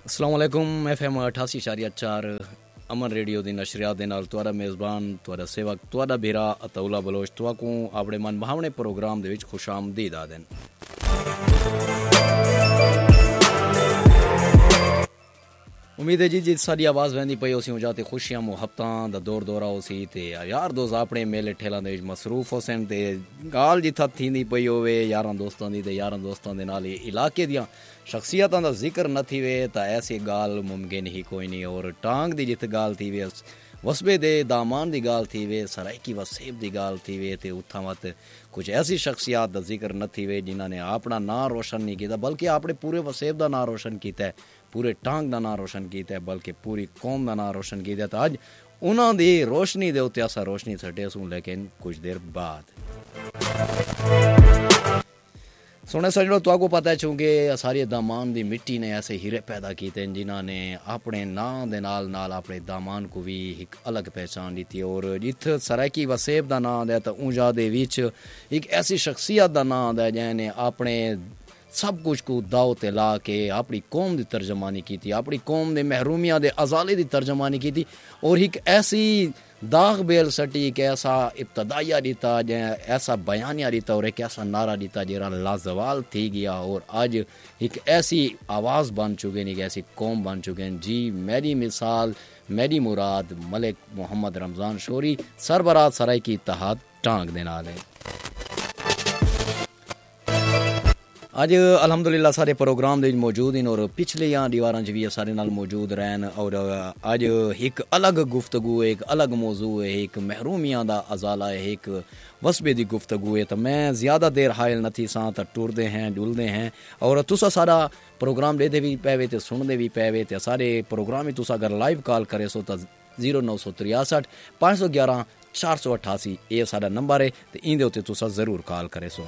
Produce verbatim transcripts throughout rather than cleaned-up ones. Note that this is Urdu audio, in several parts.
अस्सलाम वालेकुम। एफ एम अठासी इशारिया चार अमन रेडियो दी नशरियात दे नाल तुहारा मेज़बान तुहारा सेवक तुहारा बेरा अतौला बलोच तुहाकू अपने मन भावने प्रोग्राम दे विच खुशामदीद आदन। उम्मीद है जी जी सारी आवाज़ वहदी पई उसी जाते खुशियां मुहब्बतां दा दौर दौरा उसी ते यार दोस्त अपने मेले ठेलां दे विच मसरूफ होसन ते गाल जिथा थींदी पई होवे यारां दोस्तां दी ते यारां दोस्तां दे नाल इलाके दियां शख्सियतां दा जिक्र न थी वे तां ऐसी गाल मुमकिन ही कोई नहीं। और टांग दी जित गाल थी वे वसबे दे दामान दी गाल थी वे सराइकी वसेब दी गाल थी वे ते उत्थां मत कुछ ऐसी शख्सियत दा जिक्र न थी वे जिन्हां ने अपना नां रोशन नहीं कीता बल्कि अपने पूरे वसेब दा नां रोशन कीता है, पूरे टांग दा नां रोशन कीता है, बल्कि पूरी कौम दा नां रोशन कीता है। तो अज उन्हां दी रोशनी दे उत्ते असां रोशनी छड्डे सूं लेकिन कुछ देर बाद सोने सजड़ो तुआको पता है चूंकि सारी दामान दी मिट्टी ने ऐसे हीरे पैदा कीते जिन्हां ने अपने नां दे नाल नाल अपने दामान को भी एक अलग पहचान दी थी। और जिथ सराइकी वसेब दा नां है तो ऊंजा दे विच एक ऐसी शख्सियत दा नां है जिन्हें अपने सब कुछ को दाव ते ला के अपनी कौम की तर्जमानी की थी, अपनी कौम के महरूमिया के अजाले की तर्जमानी की थी और एक ऐसी दाग बेल सटी एक ऐसा इब्तदाइया दिता ऐसा बयानिया दिता और एक ऐसा नारा दिता जरा लाजवाल थी गया और आज एक ऐसी आवाज़ बन चुके हैं, एक ऐसी कौम बन चुके हैं। जी मेरी मिसाल मेरी मुराद मलिक मोहम्मद रमज़ान शोरी सरबराह सराइकी इत्तेहाद टांग दे नाल है। अज अलहमदुलिल्लाह सारे प्रोग्राम दे मौजूद हैं और पिछलियां दीवारां च भी सारे नाल मौजूद रहन और अज एक अलग गुफ्तगू एक अलग मौजू है, एक महरूमियां दा अजाला है, एक वसबे दी गुफ्तगू है। तो मैं ज़्यादा देर हायल नथी सां तो टुरदे हैं डुलदे हैं और तुसा सारा प्रोग्राम देते भी पैवे तो सुनते भी पैवे तो सारे प्रोग्राम ही तुसा अगर लाइव कॉल करे सो तो जीरो नौ सौ तिरसठ पाँच सौ ग्यारह चार सौ अठासी ये सारा नंबर है तो इंदे उत्ते तुसा ज़रूर कॉल करे सो।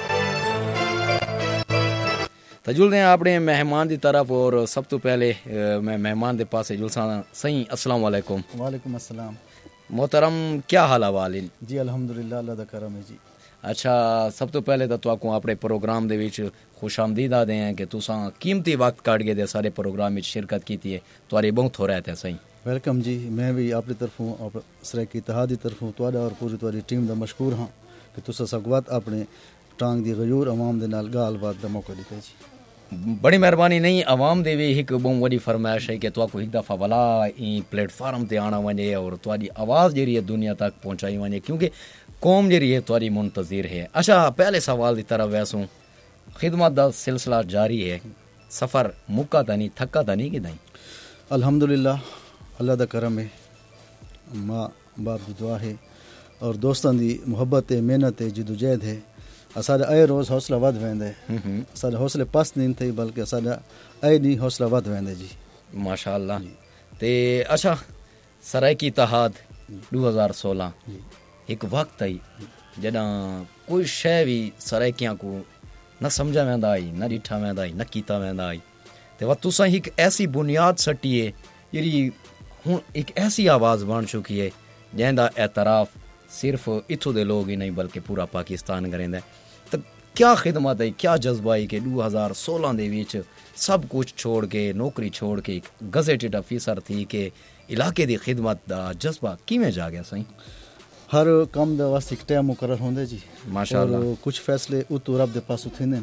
तो जुलते हैं अपने मेहमान की तरफ और सब तो पहले मैं मेहमान के पास जुलसा सही अस्सलाम वालेकुम। वालेकुम अस्सलाम। मोहतरम क्या हाल हवाल जी अल्हम्दुलिल्लाह अल्लाह दा करम है जी। अच्छा सब तो पहले तो तुहाकू अपने प्रोग्राम दे विच खुशामदीद आदे हैं कि तुसां कीमती वक्त कट के दे सारे प्रोग्राम में शिरकत की है तुहारी बहुत हो रहा है सही वेलकम जी। मैं भी अपनी तरफों और सराइकी इत्तेहाद की तरफों तुहाडा और पूरी तुहारी टीम दा मशकूर हाँ कि तुसा सगवत अपने टांग दी गयूर अवाम दे नाल गाल बात दा मौका दिता जी। बड़ी मेहरबानी नहीं अवाम दे भी एक बहुत बड़ी फरमाइश है कि तुहाकू एक दफ़ा भला ई प्लेटफार्म ते आना वने और तुहारी आवाज़ जी है दुनिया तक पहुँचाई वने क्योंकि कौम जी है तुहारी मुंतज़िर है। अच्छा पहले सवाल की तरफ वैसू खिदमत का सिलसिला जारी है, सफ़र मुक्का तो नहीं थका तो नहीं कि नहीं? अल्हम्दुलिल्लाह अल्लाह दा करम है, माँ बाप की दुआ है और दोस्तों की मुहब्बत है, मेहनत है, जिदोजहद है। असां आए रोज़ हौसला वध वेंदा है, असां हौसले पस्त नहीं थे बल्कि असां आए नी हौसला वध वेंदा जी माशाअल्लाह। ते अच्छा सराइकी इत्तेहाद दो हज़ार सोलह एक वक्त आई जॾां कोई शइ भी सराइकियां को न समझा वेंदा आई न ॾिठा वेंदा आई न कीता वेंदा आई ते वह तुसां एक ऐसी बुनियाद सटी है जी हुण एक ऐसी आवाज़ बन चुकी है जैंदा एतराफ़ सिर्फ इत्थों दे लोग ही नहीं बल्कि पूरा पाकिस्तान करेंदा है। तो क्या खिदमत है क्या जज्बा है कि दो हज़ार सोलह दे विच सब कुछ छोड़ के नौकरी छोड़ के एक गजेटेड अफीसर थी कि इलाके की खिदमत का जज्बा किवें जागया सही? हर कम दा वास्ते एक टाइम मुकर्रर होंदे जी माशाअल्लाह। कुछ फैसले उतो रब दे पासों थींदे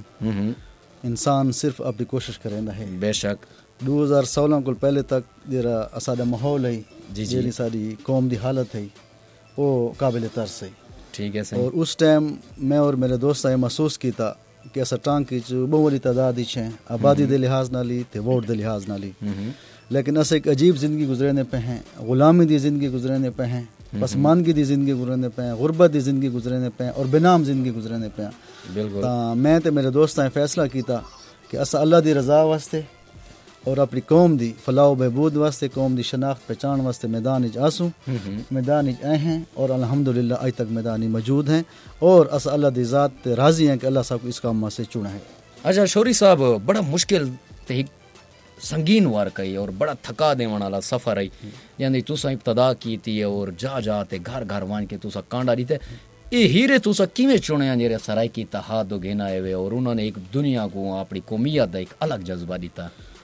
इंसान सिर्फ अपनी कोशिश करेंदा है। बेशक दो हज़ार सोलह को पहले तक जरा असादा माहौल है जी जी सारी कौम की हालत है वो काबिल तरस है। ठीक है सही। और उस टाइम मैं और मेरे दोस्त ने महसूस किया कि असा टांग की बहुत बड़ी तादाद ही है आबादी के लिहाज ना ली तो वोट के लिहाज ना ली लेकिन अस एक अजीब जिंदगी गुजरने पे हैं, गुलामी की जिंदगी गुजरने पे हैं, पसमानगी की जिंदगी गुजरने पे हैं, गुरबत की जिंदगी गुजरने पे हैं और बेनाम जिंदगी गुजरने पे हैं। बिल्कुल मैं तो मेरे दोस्त ने फैसला किया कि अस अल्लाह की रजा वास्ते और अपनी कौम की फलाह बहबूद वास्ते कौम की शनाख्त पहचान वास्ते मैदान आसूँ मैदान आए हैं और अल्हम्दुलिल्लाह अज तक मैदान मौजूद हैं और अस अल्लाह की ज़ात राज़ी हैं कि अल्लाह साहब को इस काम से चुना है। अच्छा शोरी साहब बड़ा मुश्किल ते संगीन वारक है और बड़ा थका देवन वाला सफ़र है जैसे तुसा इब्तदा की थी और जा जा ते घर घर वन के तुसा कांडा दी ये हीरे तुसा किवें चुने जेरे सराइकी इत्तेहाद घेना आए और उन्होंने एक दुनिया को अपनी कौमियत का एक अलग जज्बा दिता?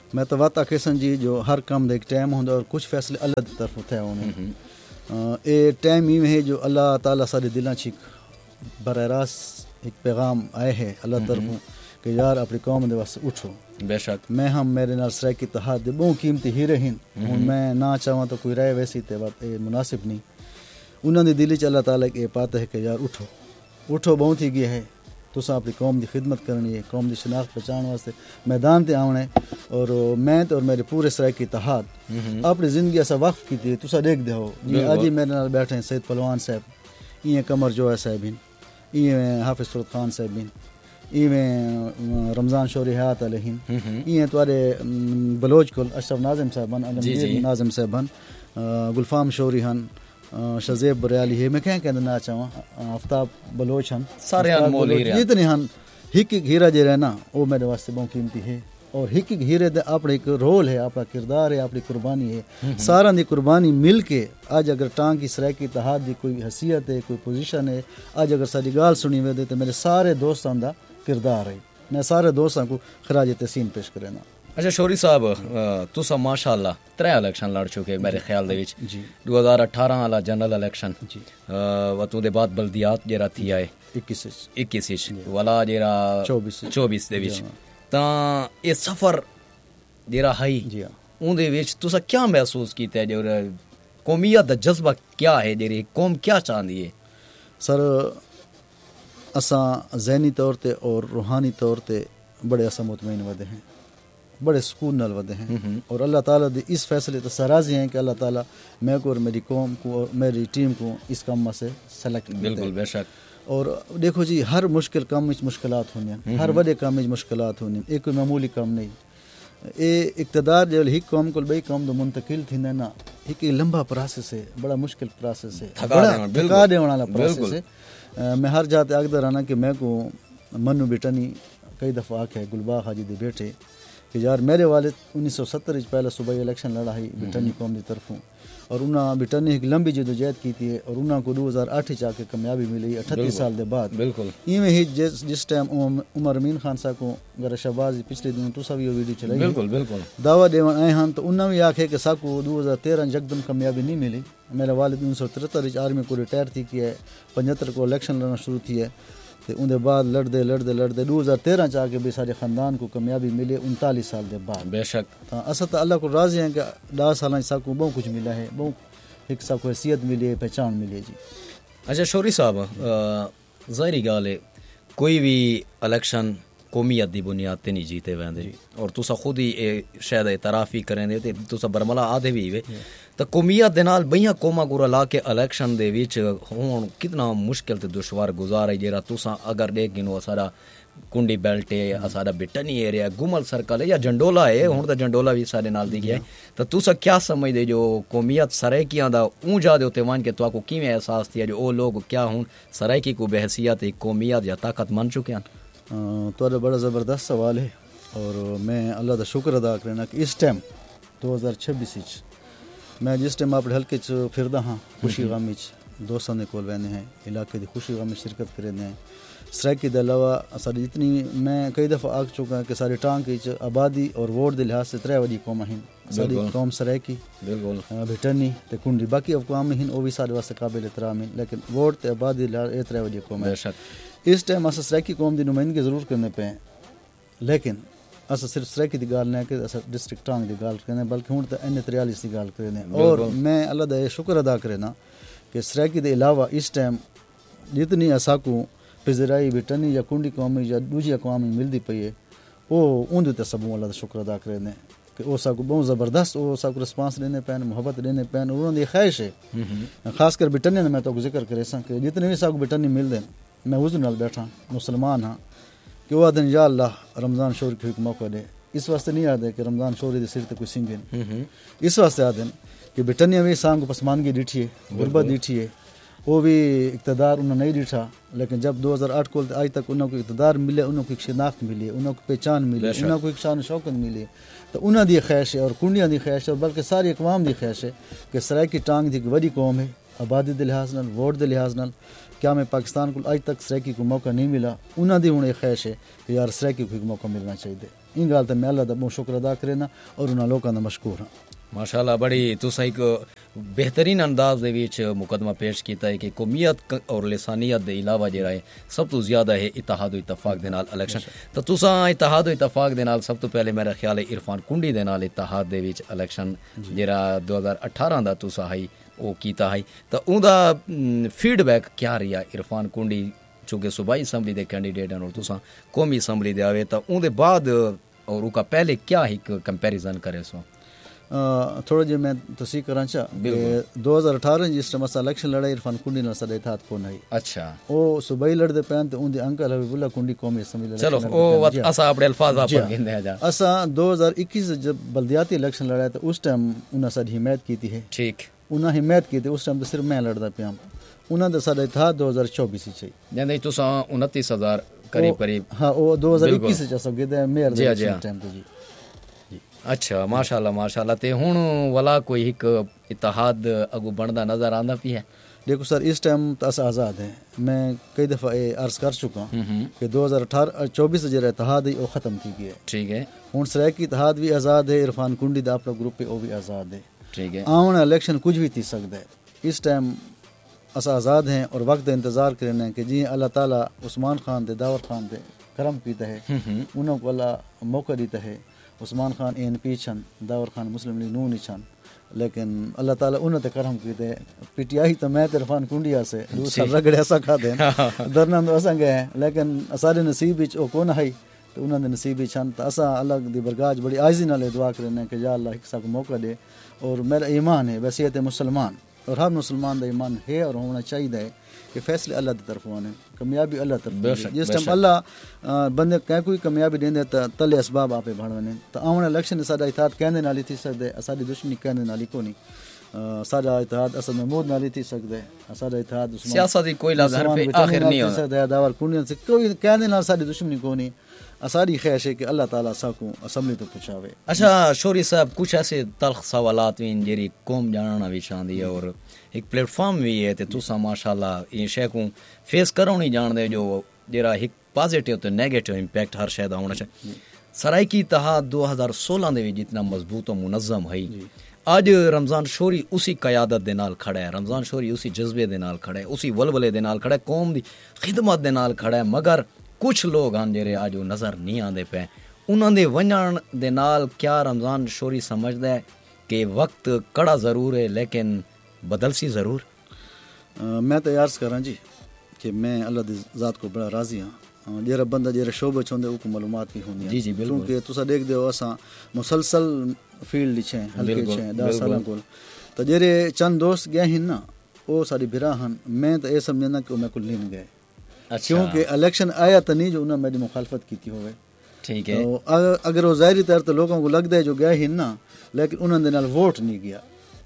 میں تو وات آکھسن جی جو ہر کام دا ایک ٹائم ہوندا اور کچھ فیصلے اللہ دی طرف ہوتے ہیں اے ٹائم ہی ہے جو اللہ تعالیٰ سارے دلاں چک براہ راست ایک پیغام آئے ہے اللہ طرفوں کہ یار اپنی قوم دے واسطے اٹھو. بے شک میں ہم میرے نال سرائکی اتحاد دے بہت قیمتی ہیرے ہیں ہوں میں نہ چاہواں تو کوئی رائے ویسی تے بات اے مناسب نہیں. انہوں نے دلی چ اللہ تعالیٰ کے پاتا ہے کہ یار اٹھو اٹھو بہت ہی گیا ہے تساں اپنی قوم دی خدمت کرنی ہے قوم دی شناخت پہچان واسطے میدان تے آونا ہے. اور میں تے اور میرے پورے سرائکی اتحاد اپنی زندگی ایسا وقف کی تھی تساں دیکھ دے ہو جی آج ہی میرے نال بیٹھے ہیں سید پلوان صاحب این قمر جوہ صاحب این حافظ فرد خان صاحب ایویں رمضان شوری حیات علیہم این توارے بلوچ کل اشرف ناظم صاحبان علمگیر ناظم صاحبان گلفام شوری ہن شزیب بریالی ہے میں کہیں کہ نہ چاہواں آفتاب بلوچ ہن سارے ہن مولی رہا جتنے ہن ہک ایک ہیرا جے رہنا وہ میرے واسطے بہت قیمتی ہے. اور ہک ایک ہیرے دے اپنا ایک رول ہے اپنا کردار ہے اپنی قربانی ہے سارا دی قربانی مل کے آج اگر ٹانگ کی سرائکی اتحاد دی کوئی حیثیت ہے کوئی پوزیشن ہے آج اگر ساری گال سنی ہوئے دے تو میرے سارے دوستان دا کردار ہے میں سارے دوستان کو خراج تحسین پیش کرینا. اچھا شوری صاحب تسا ماشاءاللہ ترے الیکشن لڑ چکے میرے خیال دے وچ جی دو ہزار اٹھارہ والا جنرل الیکشن جی وتوں دے بعد بلدیات جڑا تھی آئے اکیس اکیس وچ والا جڑا چوبیس چوبیس دے وچ تاں یہ سفر جڑا ہے جی ہاں اون دے وچ تسا کیا محسوس کیتا ہے جو قومیت دا جذبہ کیا ہے جڑی قوم کیا چاہندی ہے؟ سر اساں ذہنی طور تے اور روحانی طور تے بڑے اساں مطمئن ودے ہیں بڑے سکون نال ودے ہیں اور اللہ تعالیٰ دی اس فیصلے تے راضی ہیں کہ اللہ تعالیٰ میں کو اور میری قوم کو اور میری ٹیم کو اس کام میں سے سلیکٹ بالکل بے شک. اور دیکھو جی ہر مشکل کام وچ مشکلات ہونی ہیں ہر بڑے کام وچ مشکلات ہونی ہیں ایک کوئی معمولی کام نہیں. اے اقتدار جو ہک قوم کو بئی قوم دو منتقل تھیندا نا ایک لمبا پروسیس ہے بڑا مشکل پروسیس ہے تھکا دیون والا پروسیس ہے. میں ہر جاتے آگدہ رہنا کہ میں کو منو بیٹانی کئی دفعہ آکھے گلباغ حاجی دے بیٹے کہ یار میرے والد انیس سو ستر اچ پہلا صوبائی الیکشن لڑا ہی بٹانی قوم دی طرفوں اور انہاں بٹانی ایک لمبی جدوجہد کی تھی اور انہاں کو دو ہزار آٹھ چ آ کے کامیابی ملی اٹھتیس سال دے بعد. بالکل ایویں ہی جس جس ٹائم عمر امین خان صاحب کو گر شہباز پچھلے دنوں تو سب ویڈیو چلائی بالکل بالکل دعویٰ دیون آئے ہن تو انہاں بھی آکھے کہ ساکو دو ہزار تیرہ یکدم کامیابی نہیں ملی. میرا والد انیس سو ترہتر اچ آرمی کو ریٹائر تھی کی ہے پچہتر کو الیکشن لڑنا شروع تھی ہے تو ان دے بعد لڑدے لڑدے لڑدے دو ہزار تیرہ چاہ کے بھی سارے خاندان کو کامیابی ملی انتالیس سال دے بعد. بے شک اصل تو اللہ کو راضی ہیں کہ ڈا سالہ سا کو بہت کچھ ملا ہے بہت ایک سا کو حیثیت ملی ہے پہچان ملی ہے جی. اچھا شوری صاحب ظاہری گال ہے کوئی بھی الیکشن قومیت دی بنیاد تے نہیں جیتے ویندے اور تسا خود ہی شاید اعتراف ہی کریں دے تے تسا برملا آدھے بھی ہوئے تو قومیت دے نال بہیاں قوماں کو رلا کے الیکشن دے وچ ہون کتنا مشکل تے دشوار گزار ہے جیرا تسا اگر دیکھ گنو سارا کنڈی بیلٹ ہے سارا بٹنی ایریا گمل سرکل ہے یا جنڈولا ہے ہن تے جنڈولا بھی سارے نال دی گیا ہے تو تسا کیا سمجھ دے جو قومیت سرائکیاں دا اون جا دے اوتے وان کے تو کو کیویں احساس تھی جو او لوگ کیا ہن سرائکی کو بحیثیت ایک قومیت یا طاقت من چکے ہیں؟ تو بڑا زبردست سوال ہے اور میں اللہ کا شکر ادا کرنا کہ اس ٹائم دو ہزار چھبیس میں جس ٹائم اپنے حلقے چ پھردا ہاں خوشی غمی چ دوستاں دے کول ویندے ہیں علاقے دی خوشی غمی شرکت کرنے ہیں سرائکی دے علاوہ ساری جتنی میں کئی دفعہ آ چکا ہوں کہ سارے ٹانک چ آبادی اور ووٹ دے لحاظ سے ترے وڈی قوم ہیں ساری قوم سرائکی بالکل بھٹنی تے کنڈی باقی اقوام ہیں وہ بھی سارے واسطے قابل احترام ہیں لیکن ووٹ تے آبادی اے ترے وڈی قوم ہے. اس ٹائم اصل سرائکی قوم دی نمائندگی ضرور کرنے پہ ہیں لیکن اصل صرف سرائکی دی گال نہیں کہ اصل ڈسٹرکٹ ٹانگ دی گال کرنے بلکہ ہوں تو این تریالیس دی گال کرنے اور میں اللہ دا شکر ادا کرنا کہ سرائکی دے علاوہ اس ٹائم جتنی اساکو پزرائی بٹنی یا کنڈی قومی یا دوجی اقوامی ملتی پئی ہے وہ ان دے سبوں اللہ دا شکر ادا کرنے کہ وہ ساکو بہت زبردست وہ ساکو رسپانس لینے پین محبت لینے پین انہوں نے خواہش ہے خاص کر بٹنی نے میں تو ذکر کرے سا کہ جتنے بھی ساکو بٹنی مل دیں میں حضور نال بیٹھا مسلمان ہاں کہ وہ دن یا اللہ رمضان شور کی ایک موقع دے اس واسطے نہیں یاد ہے کہ رمضان شور دے سر تے کوئی سنگن اس واسطے یاد ہے کہ بٹنیا بھی سانگ کو پسمانگی ڈیٹھی ہے غربت ڈیٹھی ہے وہ بھی اقتدار انہوں نے نہیں ڈیٹھا لیکن جب دو ہزار آٹھ کو آج تک انہوں کو اقتدار ملے انہوں کو ایک شناخت ملی انہوں کو پہچان ملی انہوں کو ایک شان شوکت ملی تو انہوں دی خواہش ہے اور کنڈیاں دی خواہش ہے اور بلکہ ساری اقوام دی خواہش ہے کہ سرائکی ٹانگ دی ایک بڑی قوم ہے آبادی دے لحاظ نال ووٹ دے لحاظ نال کیا میں پاکستان کو آج تک سرائکی کو موقع نہیں ملا انہوں دی ہوں ایک خواہش ہے کہ یار سرائکی کو ایک موقع ملنا چاہیے. ان گل تے میں اللہ دا بہت شکر ادا کرنا اور انہاں لوکاں دا مشکور ہاں. ماشاءاللہ بڑی تساں ایک بہترین انداز دے وچ مقدمہ پیش کیتا ہے کہ قومیت اور لسانیت دے علاوہ جڑا ہے سب تو زیادہ ہے اتحاد و اتفاق دے نال الیکشن. تو تساں اتحاد و اتفاق دے نال سب تو پہلے میرا خیال ہے عرفان کنڈی دے نال اتحاد دے وچ الیکشن جڑا دو ہزار اٹھارہ دا تساں ہے او کیتا ہے. تو اوندا فیڈ بیک کیا رہیا عرفان کنڈی چونکہ صوبائی اسمبلی دے کینڈیڈیٹ ہیں اور تساں قومی اسمبلی دے آوے تو اون دے بعد اور او کا پہلے کیا ایک کمپیریزن کرے سو؟ تھوڑا جی میں تصحیح کرنا چاہ کہ دو ہزار اٹھارہ جس ٹائم اسا الیکشن لڑائی عرفان کنڈی نال سدا اتحاد کون ہے. اچھا او صوبائی لڑدے پین تے اون دے انکل حبیب اللہ کنڈی قومی اسمبلی. چلو او اسا اپنے الفاظ آپ گندے ہیں جا اسا دو ہزار اکیس جب بلدیاتی الیکشن لڑایا تو اس ٹائم انہاں ساری حمایت کیتی ہے. ٹھیک انہاں حمایت کیتی اس ٹائم تو صرف میں لڑدا پیام. انہاں دا سدا اتحاد دو ہزار چوبیس وچ ہے یعنی تساں انتیس ہزار قریب قریب. ہاں او دو ہزار اکیس وچ اسا گدے میئر جی جی ٹائم تے جی. اچھا ماشاءاللہ ماشاءاللہ. تے ہن ولا کوئی ایک اتحاد اگو بندا نظر آندا پی ہے؟ دیکھو سر اس ٹائم تو اسا آزاد ہیں. میں کئی دفعہ عرض کر چکا ہوں کہ دو ہزار اٹھارہ چوبیس جو اتحاد ہے وہ ختم تھی گیا ہے. ٹھیک ہے. ہوں سرائکی اتحاد بھی آزاد ہے. عرفان کنڈی دا اپنا گروپ ہے وہ بھی آزاد ہے. ٹھیک ہے. آن الیکشن کچھ بھی تھی سکتا ہے. اس ٹائم اسا آزاد ہیں اور وقت انتظار کرنا ہے کہ جی اللہ تعالیٰ عثمان خان دے داور خان دے کرم کیتا ہے انہوں کو اللہ موقع دیتا ہے. عثمان خان اے این پی چھن داور خان مسلم لیگ نون چھن لیکن اللہ تعالیٰ انہوں تے کرم کیتے. پی ٹی آئی تو میں عرفان کنڈیا سے دوسرا رگڑے ایسا کھا دیں درنا تو اساں گئے ہیں لیکن سارے نصیب وچ او کون ہے تو انہوں نے نصیب چھن. تو اساں اللہ دی برگاہ بڑی عاجزی نال دعا کرنے کہ یا اللہ ایک سا کو موقع دے. اور میرا ایمان ہے وصیت مسلمان اور ہر مسلمان دا ایمان ہے اور ہونا چاہیے کہ فیصلے اللہ کی طرف آنے کامیابی اللہ طرف. جس ٹائم اللہ بندے کہیں کوئی کامیابی دیں دے تو تلے اسباب آپ بڑھنے. تو آنے الیکشن سارا اتحاد کہنے نالی تھی سکتے ساری دشمنی کہنے نالی کو نہیں. سارا اتحاد اسد محمود نالی تھی سکتے سارا اتحاد سیاست کوئی لازم پہ آخر نہیں ہو سکتا. داور کنڈیاں سے کوئی کہنے نال ساری دشمنی کو نہیں. ساری خواہش ہے کہ اللہ تعالیٰ ساکوں اسمبلی تو پہنچاوے. اچھا شوری صاحب کچھ ایسے تلخ سوالات بھی جیری قوم جاننا بھی چاہتی ہے اور ایک پلیٹ فارم بھی ہے تو تسا ماشاءاللہ یہ شے کو فیس کرو نہیں جان دے جو جرا ایک پازیٹیو تو نیگیٹیو امپیکٹ ہر شے دا ہونا چاہیے. سرائکی اتحاد دو ہزار سولہ دے جتنا مضبوط و منظم ہے آج رمضان شوری اسی قیادت دے نال کھڑا ہے. رمضان شوری اسی جذبے دے نال کھڑا ہے اسی ولولے دے نال کھڑا ہے قوم دی خدمت دے نال کھڑا ہے. مگر کچھ لوگ ہیں جڑے آج وہ نظر نہیں آندے پے انہاں دے ونجن دے نال کیا رمضان شوری سمجھدا ہے کہ وقت کڑا ضرور ہے لیکن بدل سی ضرور؟ میں تو عرض کراں جی کہ میں اللہ دی ذات کو بڑا راضی ہاں. جڑا بندہ جڑے شعبے چوندے او کو معلومات بھی ہوندی ہیں. جی جی بالکل. کیونکہ تسا دیکھ دے ہو اساں مسلسل فیلڈ چھیں ہلکے چھیں دس سالاں کول تو جڑے چند دوست گئے ہیں نا او ساری بھرا ہن. میں تو اے سمجھنا کہ میں کل نہیں گئے کیونکہ الیکشن آیا تو نہیں جو انہوں نے میری مخالفت کی تھی ہوئے. ٹھیک ہے. اگر وہ ظاہری طور تو لوگوں کو لگتا ہے جو گئے ہیں نا لیکن انہوں نے نال ووٹ نہیں گیا.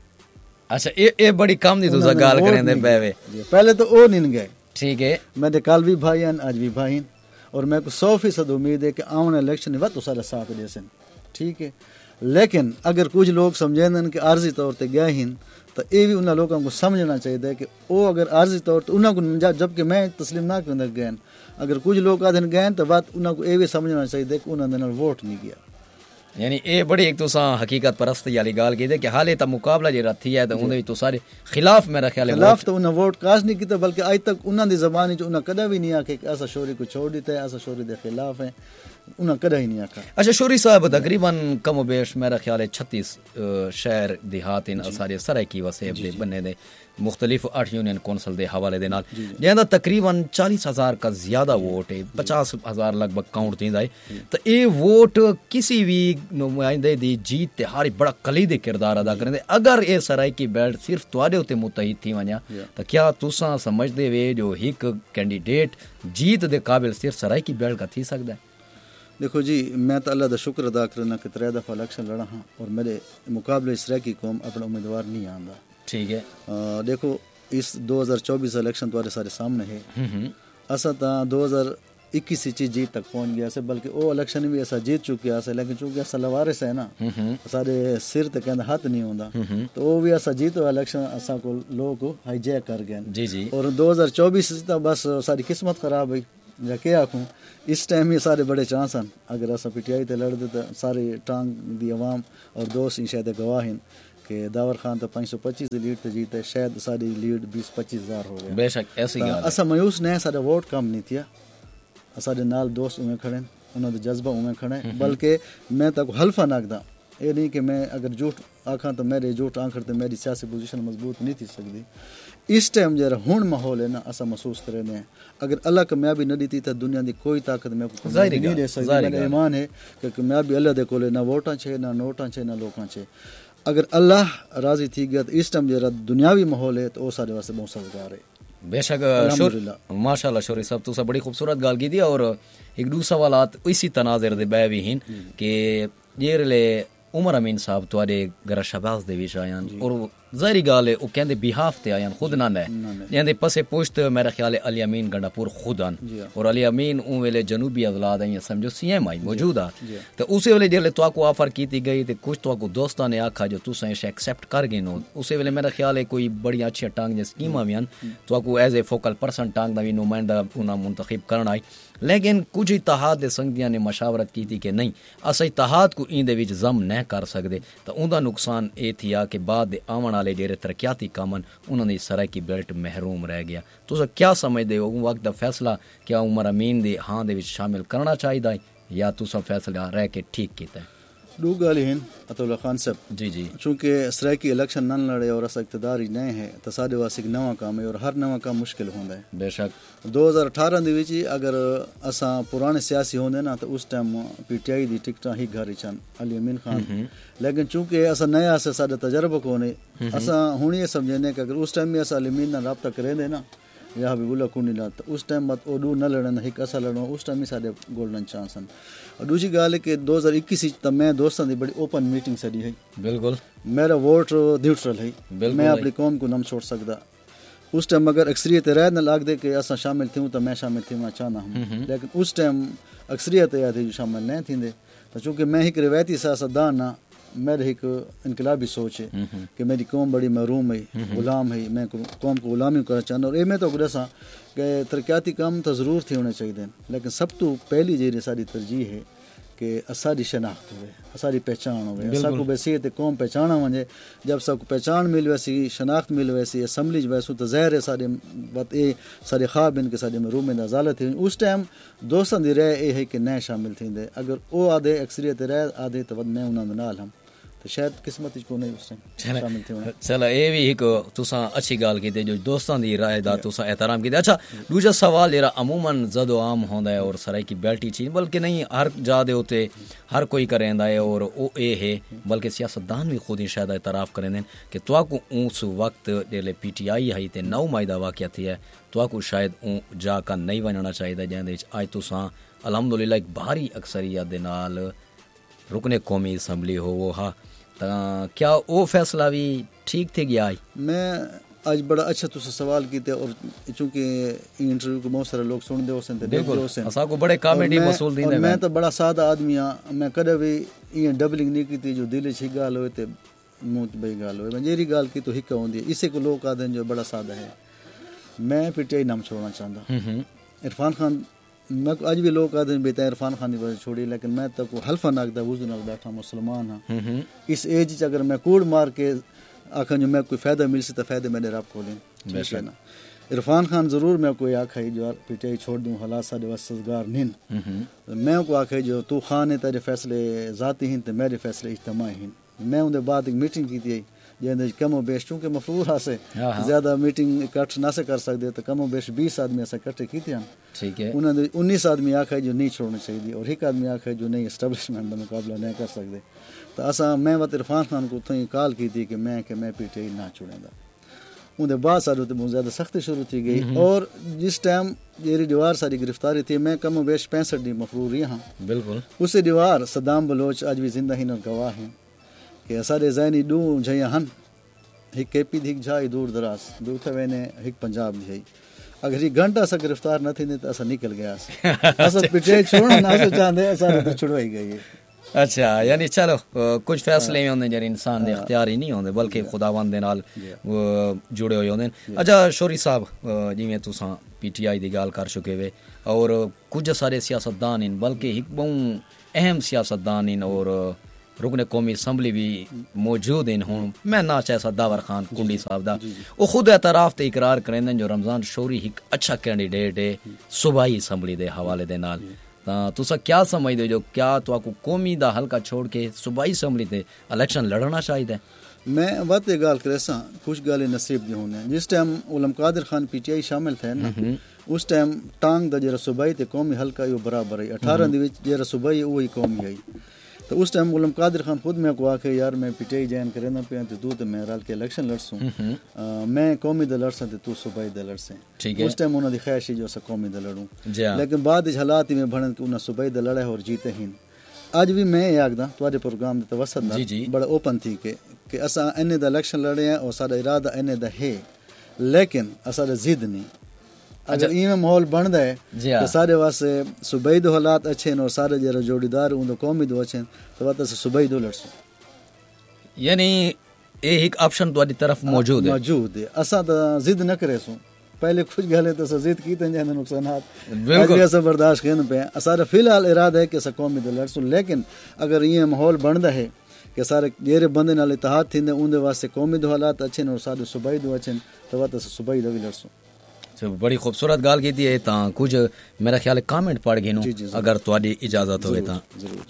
اچھا اے بڑی کام دی تو گال کریں دے پہلے پہلے تو او نہیں گئے. ٹھیک ہے. میرے کال بھی بھائی ہیں آج بھی بھائی ہیں اور میں کو سو فیصد امید ہے کہ آنے الیکشن وقت سارا ساتھ دے سن. ٹھیک ہے. لیکن اگر کچھ لوگ سمجھیں کہ عارضی طور تے گئے ہیں تو یہ بھی انہوں لوگوں کو سمجھنا چاہیے کہ وہ اگر عارضی طور تو انہوں کو جب کہ میں تسلیم نہ کرنے گئے اگر کچھ لوگ آدھے گئے تو بات انہوں کو یہ بھی سمجھنا چاہیے کہ انہوں نے ووٹ نہیں کیا. یعنی اے بڑی ایک تو سا حقیقت پرستی والی گال کی دے کہ حالے تا مقابلہ جی رہتی ہے تو انہوں تو سارے خلاف میرا خیال ہے خلاف تو انہوں ووٹ کاسٹ نہیں کیتا بلکہ آج تک انہوں دی زبانی جو انہوں کدہ بھی نہیں آکے کہ ایسا شوری کو چھوڑ دیتا ہے ایسا شوری دے خلاف ہے انہوں کدہ ہی نہیں آکا. اچھا شوری صاحب تقریباً کم و بیش میرا خیال ہے چھتیس شہر دیہات ان سارے سرائکی وسیب دے بننے دے مختلف آٹھ یونین کونسل دے حوالے دے نال جہاں تقریباً چالیس ہزار کا زیادہ ووٹ ہے پچاس ہزار لگ بھگ کاؤنٹ تھی جائے تو اے ووٹ کسی بھی نمائندے دی جیت تے ہاری بڑا کلیدی کردار ادا کریں دے. اگر اے سرائکی بیلٹ صرف توڑے ہوتے متحد تھی ونیا تو کیا تساں سمجھ دے وے جو ایک کینڈیڈیٹ جیت دے قابل صرف سرائکی بیلٹ کا تھی سکتا ہے؟ دیکھو جی میں تو اللہ دا شکر ادا کرنا کہ ترے دفعہ الیکشن لڑا ہاں اور میرے مقابلے سرائکی قوم اپنا امیدوار نہیں آندا. ٹھیک ہے. دیکھو اس دو ہزار چوبیس الیکشن تمہارے سارے سامنے ہے. ایسا تا دو ہزار اکیس چیز جیت تک پہنچ گیا سے بلکہ او الیکشن بھی ایسا جیت چکیا سے لیکن چونکہ ایسا لوارس ہے نا سارے سر تے کہندے ہاتھ نہیں ہوندا تو وہ بھی ایسا جیتو الیکشن ایسا کو لوگ ہائی جیک کر گئے. جی جی. اور دو ہزار چوبیس تا بس ساری قسمت خراب ہوئی یا کیا آخوں اس ٹائم ہی سارے بڑے چانس ہیں اگر ایسا پی ٹی آئی تے لڑتے تو سارے ٹانگ دی عوام اور دوست ان شاید گواہ ہیں کہ داور خان تو پانچ سو پچیس دی لیڈ تے جیتے شاید ساری لیڈ بیس پچیس ہزار ہو گیا. بے شک ایسی گل اسا مایوس نہیں سارا ووٹ کم نہیں تھیا سارے نال دوست اویں کھڑے انہوں نے جذبہ اویں کھڑے بلکہ میں تک حلفہ ناکدا یہ نہیں کہ میں اگر جھوٹ آکھاں تو میرے جھوٹ آنکھڑ تے میری سیاسی پوزیشن مضبوط نہیں تھی سکتی. اس ٹائم جرا ہن ماحول ہے نا اسا محسوس کرے نے اگر اللہ کامیابی نہ دیتی تو دنیا دی کوئی طاقت میں کو نہیں دے سکتی. میرا ایمان ہے کہ کامیابی اللہ دے کولے نہ ووٹاں چھے نہ نوٹاں چھے نہ لوکاں چھے. اگر اللہ راضی تھی گیا تو اس ٹائم جرا دنیاوی ماحول ہے تو وہ سارے واسطے بہت سازگار ہے. بے شک ماشاء اللہ شوری صاحب تو بڑی خوبصورت گل کی دی اور ایک دو سوالات اسی تناظر دے بے بھی ہیں کہ یہ لے عمر امین صاحب تواڈے گھر شہباز دے وچ آیاں اور ظاہری گل ہے او کہندے بیہاف تے آیاں خود نہ نے یعنی پسے پوشت میرا خیال ہے علی امین گنڈا پور خود ان اور علی امین اون ویلے جنوبی اضلاع دے سمجھو سی ایم آئی موجود آ تے اسی ویلے جلے تو کو آفر کیتی گئی تے کچھ تو کو دوستاں نے آکھا جو تساں اسے ایکسپٹ کر گئے نو اسی ویلے میرا خیال ہے کوئی بڑی اچھی ٹانگ جے سکیماں ویاں تو کو ایز اے فوکل پرسن ٹانگ دا وی نمائندہ انہاں منتخب کرنا آئی لیکن کچھ اتحاد دے سنگیاں نے مشاورت کی تھی کہ نہیں اسا اتحاد کو این دے وچ ضم نہ کر سکدے تو اوندا نقصان اے تھیا کہ بعد دے آون والے جڑے ترقیاتی کامن انہوں نے سرائکی بیلٹ محروم رہ گیا. تو کیا سمجھدے ہو وقت دا فیصلہ کیا عمر امین دے ہاں دے وچ شامل کرنا چاہیے یا تسا فیصلہ رہ کے ٹھیک کیتا ہے؟ دو گل ہیں عطا اللہ خان صاحب جی جی چونکہ سرائکی الیکشن نہ لڑے اور اسا اقتدار ہی نہیں ہے تو سارے واسطے ایک نواں کام ہے اور ہر نواں کام مشکل ہوندا ہے. بے شک دو ہزار اٹھارہ دے وچ اگر اساں پرانے سیاسی ہوندے نا تو اس ٹائم پی ٹی آئی دی ٹکٹاں ہی گھر چن علی امین خان لیکن چونکہ اساں نیا سے سارے تجربہ کونے اساں ہن یہ سمجھنے کہ اگر اس ٹائم میں اساں علی امین نال رابطہ کرے دے نا یا حبیب اللہ کونی نال تو اس ٹائم بعد او دو نہ لڑن ایک اسا لڑنا اس ٹائم ہی سارے گولڈن چانس ہیں. اور دوسری گل ہے کہ دو ہزار اکیس تو میں دوستاں دی بڑی اوپن میٹنگ سڑی ہے. بالکل میرا ووٹ نیوٹرل ہے میں اپنی قوم کو نم چھوڑ سکدا. اس ٹائم اگر اکثریت رائے نہ لاگ دے کہ اساں شامل تھوں تو میں شامل تھوں چاہنا ہوں لیکن اس ٹائم اکثریت یہ تھی جو شامل نہیں تھیندے تو چونکہ میں ایک روایتی سیاستدان ہاں میرے ایک انقلابی سوچ ہے کہ میری قوم بڑی محروم ہے غلام ہے میں قوم کو غلامی کرنا چاہتا اور یہ میں تو گرساں کہ ترقیاتی کام تو ضرور تھے ہونے چاہیے لیکن سب تو پہلی جی ساری ترجیح ہے کہ ساری شناخت ہوئے ساری پہچان ہوئے سب کو ویسی قوم پہچانا ونجے جب سب کو پہچان مل ویسی شناخت مل ویسی اسمبلی ویسو تو ظاہر ہے سارے بات اے سارے خواب ان کے سارے محروم میں نزالت ہے. اس ٹائم دوستاں دی رائے اے ہے کہ نئے شامل تھیندے اگر او آدھے اکثریت رائے آدھے تو ود میں انہاں دے نال ہم تو شاید قسمت کو نہیں اس ٹائم شامل تھے. چلو اے بھی ایک تساں اچھی گل کیتے جو دوستاں دی رائے دا تساں احترام کیتے. اچھا دوسرا سوال جڑا عموماً زد و عام ہوندا ہے اور سرائکی بیلٹی چیز بلکہ نہیں ہر جا دے ہوتے ہر کوئی کریندا ہے اور او اے ہے بلکہ سیاستدان بھی خود ہی شاید اعتراف کریندے کہ تو کو اس وقت جے پی ٹی آئی ہے تے نو مائدہ واقعہ تھی ہے تو کو شاید اون جا کا نہیں وننا چاہیے جہاں دے اج تساں الحمدللہ ایک بھاری اکثریت دے نال رکن قومی اسمبلی ہو وہ ہاں کیا وہ فیصلہ بھی ٹھیک تھے گیا ہے؟ میں آج بڑا اچھا تو سوال کیتے اور چونکہ انٹرویو کو بہت سارے لوگ سن دے ہوسن تے دیکھ دے ہوسن اسا کو بڑے کامیڈی مسئول دیندے میں تو بڑا سادہ آدمی ہاں میں کدے بھی یہ ڈبلنگ نہیں کیتی جو دل چ گال ہوئے تے منہ بئی گال ہوئے میں جیری گال کی تو ہک ہوندی ہے اسے کو لوگ آدن جو بڑا سادہ ہے. میں پی ٹی آئی نام چھوڑنا چاہتا عرفان خان میں اج بھی لوگ آدھے بیتا عرفان خان کی وجہ چھوڑی لیکن میں تو کو حلفہ ناکدہ وضو نال بیٹھا مسلمان ہاں اس ایج اگر میں کوڑ مار کے آکھاں جو میں کوئی فائدہ مل سی تو فائدے میرے رب کو لیں ٹھیک ہے نا. عرفان خان ضرور میں کوئی آکھائی جو پی ٹی آئی چھوڑ دوں حالات سارے وسزگار نین میں کو آکھائی جو تو خان ہے تیرے فیصلے ذاتی ہیں تو میرے فیصلے اجتماعی ہیں. میں اندر بعد ایک میٹنگ کی تھی جہاں کم و بیش چونکہ مفرور ہاں سے زیادہ میٹنگ اکٹھ نہ سے کر سکتے تو کم و بیش بیس آدمی ایسا اکٹھے کی تھی ٹھیک ہے. انہوں نے انیس آدمی آکھا جو نہیں چھوڑنا چاہیے اور ایک آدمی آکھا جو نہیں اسٹیبلشمنٹ کا مقابلہ نہیں کر سکتے. تو اساں میں وقت عرفان خان کو اتوں کال کی تھی کہ میں کہ میں پی ٹی آئی نہ چھوڑیں گا. اندر بعد سارے تو بہت زیادہ سختی شروع تھی گئی اور جس ٹائم میری دیوار ساری گرفتاری تھی میں کم و بیش پینسٹھ دی مفرور رہی ہاں بالکل. اسی دیوار صدام بلوچ آج بھی زندہ ہی گواہ ہیں کہ سارے ذہنی دو جھیاں ہن ایک کے پی دی جھائی دور دراز دو تھے وینے ایک پنجاب دی اگر یہ گھنٹہ سا گرفتار نہ تھی تو ایسا نکل گیا ایسا پی ٹی آئی چھوڑنا نہ سے چاہتے ایسا تو چھڑوائی گئی ہے. اچھا یعنی چلو کچھ فیصلے بھی ہوندے جڑے انسان دے اختیاری نہیں ہوندے بلکہ خداوند دے نال جڑے ہوئے ہوندے. اچھا شوری صاحب جویں تساں پی ٹی آئی دی گل کر چکے وے اور کچھ سارے سیاستدان ہیں بلکہ ایک بہت اہم سیاستدان ہیں اور رکن قومی اسمبلی بھی موجود ہیں. ہوں میں نہ چاہے سا داور خان کنڈی صاحب دا وہ خود اعتراف تے اقرار کریں جو رمضان شوری ایک اچھا کینڈیڈیٹ ہے صوبائی اسمبلی دے حوالے دے نال. تسا کیا سمجھ دے جو کیا تو کو قومی دا حلقہ چھوڑ کے صوبائی اسمبلی تے الیکشن لڑنا چاہیے؟ میں بات یہ گال کرے سا کچھ گالیں نصیب دی ہونے جس ٹائم علم قادر خان پی ٹی آئی شامل تھے نا اس ٹائم ٹانگ دا جرا صوبائی تے قومی حلقہ یو برابر ہے اٹھارہ دی وچ جرا صوبائی وہی قومی ہے. تو اس ٹائم علم قادر خان خود میں کو آکھے یار میں پی ٹی آئی جوائن کرنا پیا تے تو تے میں رل کے الیکشن لڑسوں میں قومی دا لڑساں تے تو صوبائی دا لڑسیں. اس ٹائم انہاں دی خواہش جو سا قومی دا لڑوں لیکن بعد وچ حالات میں بھڑن کہ انہاں صوبائی دا لڑے اور جیتے ہیں. اج بھی میں یہ آکھدا تواڈے پروگرام دے توسط نال بڑا اوپن تھی کہ کہ اساں اینے دا الیکشن لڑے ہیں اور ساڈا ارادہ اینے دا ہے لیکن اساں دا ضد نہیں. اگر ایویں ماحول بندا ہے کہ سارے واسطے صوبائی دو حالات اچھے ہیں اور سارے جڑا جوڑیدار اون دو قومی دو اچھے ہیں تو واسطے صوبائی دو لڑسوں. یعنی اے ایک آپشن تواڈی طرف موجود ہے موجود ہے. اساں دا ضد نہ کرے سوں پہلے کچھ گالے تو ضد کیتے ہیں نقصانات بالکل ایسا برداشت کرن پہ. سارا فی الحال ارادہ ہے کہ اساں قومی دو لڑسوں لیکن اگر یہ ماحول بندا ہے کہ سارے جیرے بندے نال اتحاد تھیندے اون دے واسطے قومی دو حالات اچھے ہیں اور سارے صوبائی دو اچھے ہیں تو واسطے صوبائی دو لڑسوں. بڑی خوبصورت گال کی ہے تاں کچھ میرا خیال کامنٹ پڑھ گئے نو اگر تواڈی اجازت ہوئے تاں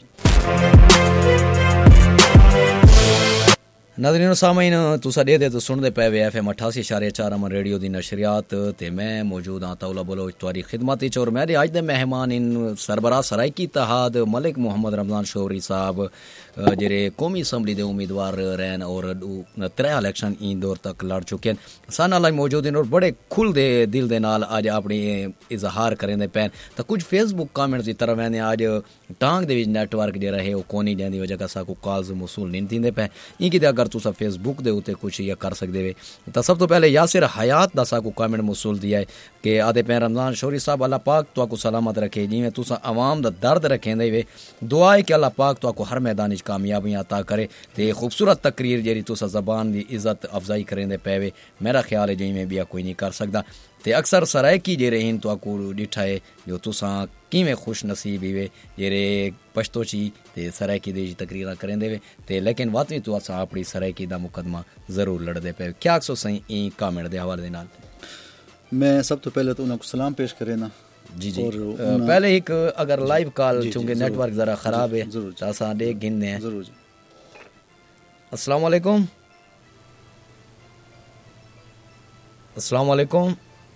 ناظرین و سامعین تسا دے دے تو سن دے پے وے ایف ایم اٹھاسی اشاریہ چار امن ریڈیو دی نشریات تے میں موجود ہاں تولا بلوچ تواڈی خدمت وچ اور میرے اج دے مہمان ان سربراہ سرائکی اتحاد ملک محمد رمضان شوری صاحب جڑے قومی اسمبلی دے امیدوار رہن اور ترے الیکشن این دور تک لڑ چکے ہیں سان نال موجود ہیں اور بڑے کھل دے دل دے نال اج اپنی اظہار کریں دے پین تا کچھ فیس بک کامنٹس دی طرف نے اج ٹانگ دے وچ نیٹ ورک جڑا ہے او کونی جاندی وجہ کا سا کو کالز موصول نہیں تھیندے پے این کی اگر تسا فیس بک دے اوتے کچھ یہ کر سکدے وے تا سب تو پہلے یاسر حیات دا سا کو کامنٹ موصول دیا ہے کہ آدھے پہ رمضان شوری صاحب اللہ پاک تو کو سلامت رکھے جی میں تسا عوام دا درد رکھیں دے وے دعا ہے کہ اللہ پاک تو کو ہر میدان وچ کامیابیاں عطا کرے تے خوبصورت تقریر جیری تسا زبان دی عزت افزائی کریں دے پے وے میرا خیال ہے جی میں بھی کوئی نہیں کر سکدا تے اکثر سرائکی جے رہین تو کو ڈٹھا ہے جو تسا کیویں خوش نصیب ہوئے جڑے پشتو چی تے سرائکی دی تقریراں کریں دے وے تے لیکن واقعی تو اساں اپنی سرائکی دا مقدمہ ضرور لڑ دے پے کیا سو سہی این کامنٹ دے حوالے نال میں سب تو پہلے تو انہاں کو سلام پیش کرے نا جی جی پہلے ایک اگر لائیو کال چونکہ نیٹ ورک ذرا خراب ہے تو اساں دیکھ گھننے ہیں ضرور. السلام علیکم السلام علیکم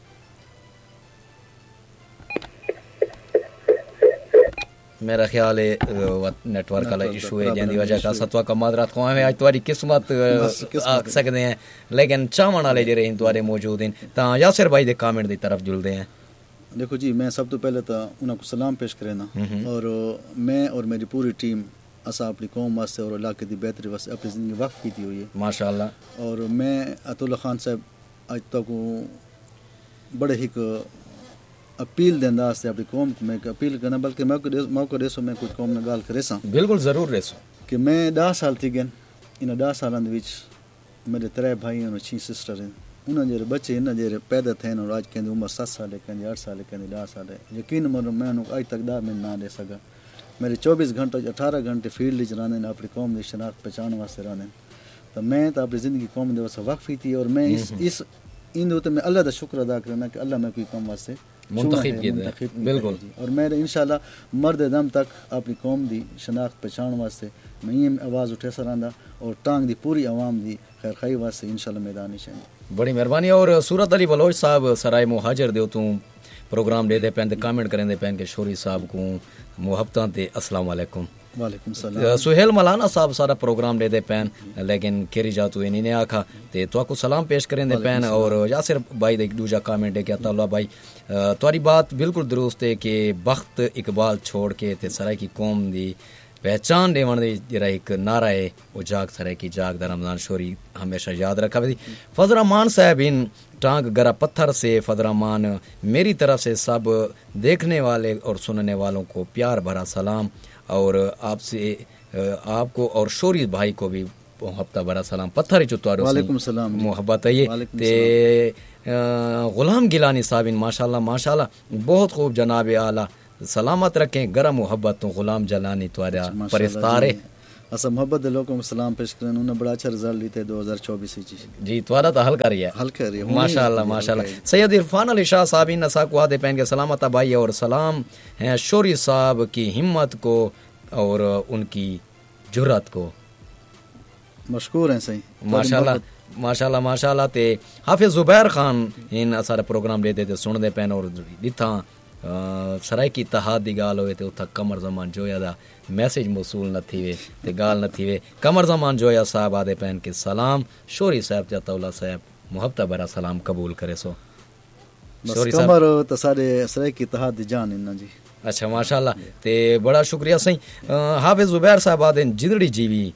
میرا خیال ہے نیٹ ورک والا ایشو ہے جن دی وجہ کا ستوا کا معذرت خواہ ہے اج تہاڈی قسمت آکھ سکدے ہیں لیکن چاہن والے جڑے ہیں تہاڈے موجود ہیں تاں یاسر بھائی دے کامنٹ دی طرف جلدے ہیں. دیکھو جی میں سب تو پہلے تو انہاں کو سلام پیش کرنا اور میں اور میری پوری ٹیم اسا اپنی قوم واسطے اور علاقے دی بہتری واسطے اپنی زندگی وقف کی ہوئی ہے ماشاءاللہ. اور میں عطا اللہ خان صاحب اج تک بڑے ہی اپیل دے انداز سے اپنی قوم کو میں اپیل کرنا بلکہ موقع دے سو میں کچھ قوم نہ گال کرے سا بالکل ضرور رہسو کہ میں دہ سال تھی گئے ان دہ سالوں دے وچ میرے ترے بھائی اور چھ سسٹر ہیں انہاں جڑے بچے ہیں جڑے پیدا تھے اور اج کہندے عمر سات سال ہے کہندے آٹھ سال ہے کہندے دہ سال ہے یقین مانو میں انہوں اج تک دا میں نہ دے سکا. میرے چوبیس گھنٹے اٹھارہ گھنٹے فیلڈ وچ رہندے ہیں اپنی قوم دی شناخت پہچان واسطے رہندے ہیں تو میں تو اپنی زندگی قوم دے واسطے وقف تھی اور میں اس اس ان دے میں اللہ دا شکر ادا کرنا کہ اللہ میں کوئی قوم واسطے منتخب کیے بالکل اور میں انشاءاللہ مرد دم تک اپنی قوم دی شناخت پہچان واسطے میں یہ آواز اٹھے سراندا اور ٹانگ دی پوری عوام دی خیر خائی واسطے انشاءاللہ میدان چاہیے. بڑی مہربانی. اور صورت علی بلوچ صاحب سرائے مہاجر دے تو پروگرام دے دے پین تے کامنٹ کریں دے پین کہ شوری صاحب کو محبتاں تے السلام علیکم. وعلیکم السلام. سہیل مولانا صاحب سارا پروگرام دے دے پین لیکن کیری جاتو انہی نے آکھا تے تو کو سلام پیش کریں دے پین. اور یاسر بھائی دے دوجا کامنٹ ہے کہ اللہ بھائی تمہاری بات بالکل درست ہے کہ بخت اقبال چھوڑ کے تے سرائے کی قوم دی پہچان دے ون جڑا ایک نعرہ ہے وہ جاگ سرائے کی جاگ دا رمضان شوری ہمیشہ یاد رکھا وی. فضل رحمان صاحب ان ٹانگ گرا پتھر سے فضل رحمان میری طرف سے سب دیکھنے والے اور سننے والوں کو پیار بھرا سلام اور آپ سے آپ کو اور شوری بھائی کو بھی ہفتہ برا سلام پتھر چتوارو وعلیکم السلام محبت ہے تے غلام گیلانی صاحب ماشاءاللہ ماشاءاللہ بہت خوب جناب اعلیٰ سلامت رکھیں گرم محبت تو غلام جلانی توارا پرستارے اسا محبت دے لوگوں سلام پیش کرن انہوں نے بڑا اچھا رزلٹ لیتے دو ہزار چوبیس جی جی توارا تو حل کر رہی ہے حل کر رہی ہے ماشاءاللہ ماشاءاللہ سید عرفان علی شاہ صاحب ان نسا کو آدھے پہن کے سلامت بھائی اور سلام ہیں شوری صاحب کی ہمت کو اور ان کی جرات کو مشکور ہیں صحیح ماشاءاللہ ماشاءاللہ ماشاءاللہ تے حافظ زبیر خان ان سارے پروگرام لیتے تے سن دے پین اور دتھا سرائے کی اتحاد دی گال ہوئے تے اتھا کمر زمان جویا دا میسیج موصول نہ تھی وے تے گال نہ تھی وے کمر زمان جویا صاحب آدھے پین کے سلام شوری صاحب جاتا اللہ صاحب محبتہ برا سلام قبول کرے سو شوری صاحب کمر تے سارے سرائے کی اتحاد دی جان انہاں جی اچھا ماشاءاللہ تے بڑا شکریہ صحیح حافظ زبیر صاحب آدھے جدڑی جیوی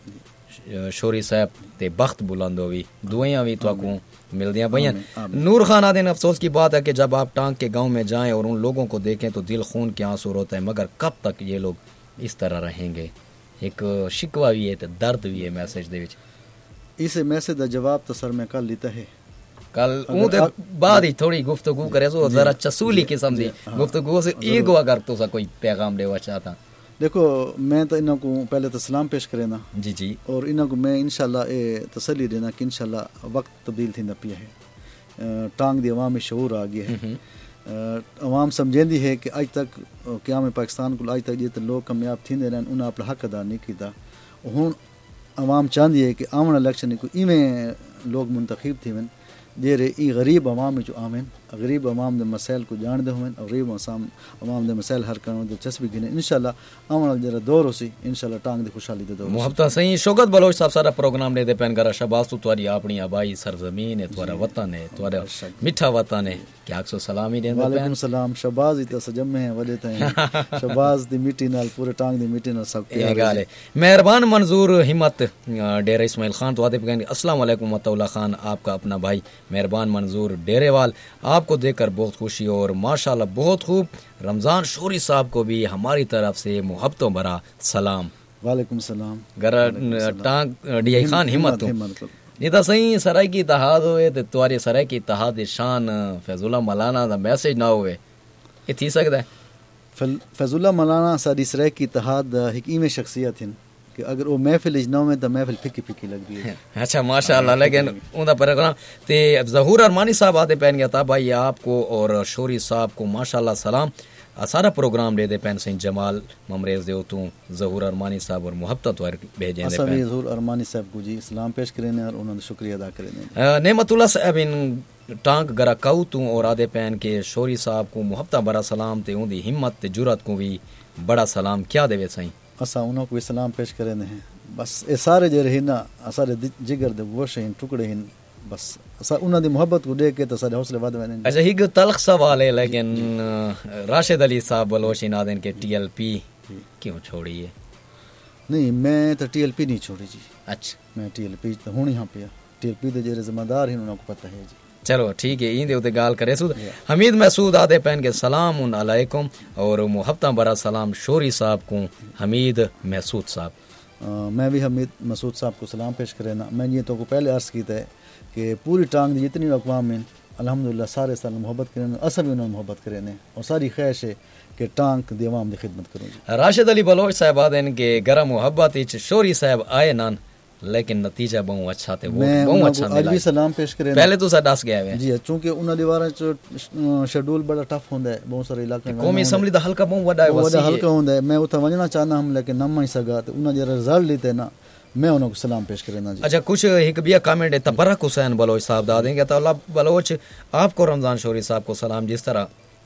شوری صاحب تے بخت بلند ہوئی دعائیاں بھی تو آکوں مل دیا بھائیاں نور خان آدھے افسوس کی بات ہے کہ جب آپ ٹانک کے گاؤں میں جائیں اور ان لوگوں کو دیکھیں تو دل خون کے آنسو روتا ہے مگر کب تک یہ لوگ اس طرح رہیں گے ایک شکوہ بھی ہے درد بھی ہے میسیج دے وچ اس میسیج دا جواب تو سر میں کل لیتا ہے کل اون تے بعد ہی تھوڑی گفتگو کرے سو ذرا چسولی قسم دی گفتگو سے ایگو اگر تو سا کوئی پیغام دیوا چاہتا دیکھو میں تو انہوں کو پہلے تو سلام پیش کرے نا جی جی اور انہوں کو میں انشاءاللہ اے تسلی دینا کہ انشاءاللہ وقت تبدیل تھی نہ پیا ہے ٹانگ دی عوام میں شعور آ گیا ہے عوام سمجھیں دی ہے کہ آج تک قیام پاکستان کو آج تک جیتے لوگ کامیاب تھی دے رہے انہوں نے اپنا حق ادا نہیں کیتا ہوں عوام چاہتی ہے کہ آمن الیکشن کو ایویں لوگ منتخب تھی ون جیرے ای غریب عوام جو آمین غریب عوام دے مسائل کو جان دے ہوئیں غریب عوام دے مسائل حل کرنے دلچسپی گنے انشاءاللہ آمن جرا دور ہوسی انشاءاللہ ٹانگ دے خوشحالی دے دور محبتہ صحیح شوکت بلوچ صاحب سارا پروگرام لے دے پین گرا شہباز تو تواری اپنی آبائی سرزمین ہے توارا وطن ہے توارا میٹھا وطن ہے کیا اکسو سلامی دے دے پین وعلیکم السلام شہباز ہی تا سجم میں ہیں وجہ تا ہیں شہباز دی میٹی نال پورے ٹانگ دی میٹی نال سب پیار ہے مہربان منظور ہمت ڈیرہ اسماعیل خان تو آتے پہ کہیں السلام علیکم وطا اللہ خان آپ کا اپنا بھائی مہربان منظور ڈیرے وال آپ کو دیکھ کر بہت خوشی اور ماشاءاللہ بہت خوب رمضان شوری صاحب کو بھی ہماری طرف سے محبتوں بھرا سلام وعلیکم السلام گر ٹانگ ڈی آئی خان ہمت نہیں تا صحیح سرائے کی اتحاد ہوئے تو تمہاری سرائے کی اتحاد شان فیض اللہ مولانا دا میسیج نہ ہوئے یہ تھی سکتا ہے فیض اللہ مولانا ساری سرائے کی اتحاد حکیم شخصیت ہیں کہ اگر وہ محفل اجنا میں تو محفل پھکی پھکی لگ دی ہے اچھا ماشاءاللہ لیکن اون دا پروگرام تے ظہور ارمانی صاحب آتے پہن گیا تھا بھائی آپ کو اور شوری صاحب کو ماشاءاللہ سلام سارا پروگرام دے دے پین سین جمال ممریز دے تو ظہور ارمانی صاحب اور محبت تو بھیجیں دے پین ظہور ارمانی صاحب کو جی سلام پیش کرنے اور انہوں نے شکریہ ادا کرنے نعمت اللہ صاحب ان ٹانک گرا کاؤ تو اور آدھے پین کے شوری صاحب کو محبت بڑا سلام تے اون دی ہمت تے جرات کو بھی بڑا سلام کیا دے وے سائیں اسا انہوں کو سلام پیش کرے ہیں بس اے سارے جو رہی نا سارے جگر دے گوشت ہیں ٹکڑے ہیں بس اسا انہوں دی محبت کو دیکھ کے تو سارے حوصلے ود وین اچھا ایک تلخ سوال ہے لیکن راشد علی صاحب بلوچ نادن کے ٹی ایل پی کیوں چھوڑی ہے نہیں میں تو ٹی ایل پی نہیں چھوڑی جی اچھا میں ٹی ایل پی تو ہوں یہاں پہ ٹی ایل پی دے جو ذمہ دار ہیں انہوں کو پتہ ہے جی چلو ٹھیک ہے این دے اوتے گال کرے سود حمید محسود آدھے پہن کے سلام علیکم اور محبتہ برا سلام شوری صاحب کو حمید محسود صاحب میں بھی حمید محسود صاحب کو سلام پیش کرے نا میں یہ تو کو پہلے عرض کیتا ہے کہ پوری ٹانگ دی جتنی اقوام ہیں الحمدللہ سارے سال محبت کرنے اصل بھی انہوں نے محبت کرنے اور ساری خواہش ہے کہ ٹانک دی عوام دی خدمت کروں جی راشد علی بلوچ صاحب آدھے کہ گرم محبت وچ شوری صاحب آئے نان لیکن نتیجہ بہت اچھا تھے وہ بہت اچھا ملا بھی سلام پیش کرے پہلے تو سا دس گیا ہے جی چونکہ انہاں دی وارا شیڈول بڑا ٹف ہوندا ہے بہت سارے علاقے قومی اسمبلی دا حلقہ بہت بڑا ہے وسیع حلقہ ہوندا ہے میں اوتھے ونجنا چاہنا ہم لیکن نہ میں سگا تے انہاں جڑا رزلٹ لیتے نا میں انہوں کو سلام پیش کرنا جی اچھا کچھ ایک بیا کامنٹ ہے تبرک حسین بلوچ صاحب دا دیں گے تو اللہ بلوچ آپ کو رمضان شوری صاحب کو سلام جس طرح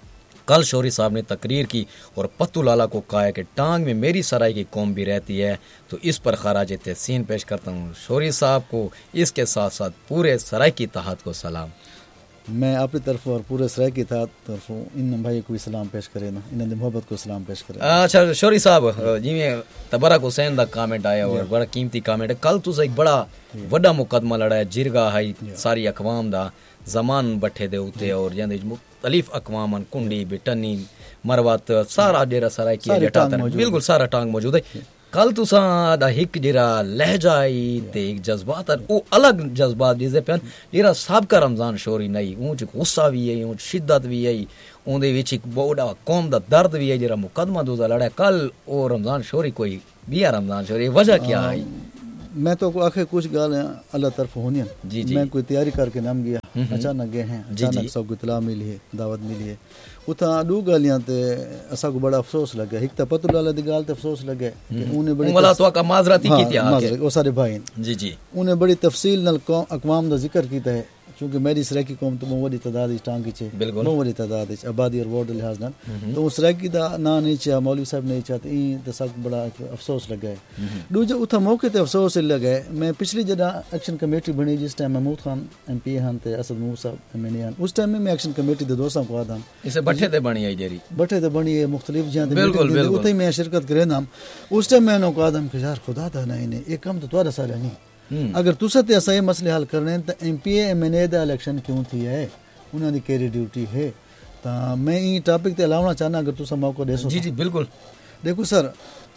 کل شوری صاحب نے تقریر کی اور پتو لالا کو کہا ہے کہ ٹانگ میں میری سرائی کی قوم بھی رہتی ہے تو اس پر خراج تحسین پیش کرتا ہوں شوری صاحب کو اس کے ساتھ ساتھ پورے سرائی کی اتحاد کو سلام میں اپنی طرف اور پورے سرائی کی اتحاد طرف ان بھائی کو سلام پیش کرے نا انہوں نے محبت کو سلام پیش کرے اچھا شوری صاحب جی میں تبرک حسین دا کامنٹ آیا اور بڑا قیمتی کامنٹ ہے کل تو ایک بڑا وڈا مقدمہ لڑا ہے جرگا ہے ساری اقوام دا زمان بٹھے دے ہوتے اور جاندے مختلف اقوام کنڈی بٹنی مروات سارا ڈیرا سرائی کی بالکل سارا ٹانگ موجود ہے کل تساں دا ہک جڑا لہجہ آئی تے ایک جذبات او الگ جذبات جیسے پن جڑا سابقہ رمضان شوری نہیں اونچ غصہ بھی ہے اونچ شدت بھی ہے اون دے وچ ایک بڑا قوم دا درد بھی ہے جڑا مقدمہ دوزا لڑا کل او رمضان شوری کوئی بیا رمضان شوری وجہ کیا ہے؟ میں تو کو آخر کچھ گالیں اللہ طرف ہونی جی جی میں کوئی تیاری کر کے نام گیا اچانک گئے ہیں اچانک سب کو اطلاع ملی ہے دعوت ملی ہے اتنا دو گالیاں تے اسا کو بڑا افسوس لگا ایک تے پتہ اللہ دی گال تے افسوس لگا کہ انہیں بڑی مولا تو کا معذرت کی تھی معذرت او سارے بھائی جی جی انہیں بڑی تفصیل نال اقوام دا ذکر کیتا ہے چونکہ میری سرائکی قوم تو بڑی تعداد وچ ٹانگی چے بڑی تعداد وچ آبادی اور ووٹ لحاظ نال تو سرائکی دا نا نہیں چا مولوی صاحب نہیں چاہتے این تے سب بڑا افسوس لگا ہے دوجا اتھا موقع تے افسوس لگا ہے میں پچھلی جڑا ایکشن کمیٹی بنی جس time Mahmood Khan M P ہن تے اسد محمود صاحب ایم این اے اس ٹائم میں ایکشن کمیٹی دے دوستاں کو آدم اسے بٹھے تے بنی آئی جری بٹھے تے بنی ہے مختلف جہاں تے اتھے میں شرکت کرے نام اس ٹائم میں نو کو آدم کہ یار خدا دا نہیں نے ایک کم تو تہاڈا سارا نہیں اگر تسا تے اسا یہ مسئلے حل کرنے تو M P A M N a the election کیوں تھی ہے انہاں دی کیری ڈیوٹی ہے تا میں یہ ٹاپک تے لاونا چاہنا اگر تسا موقع دے سو جی جی بالکل دیکھو سر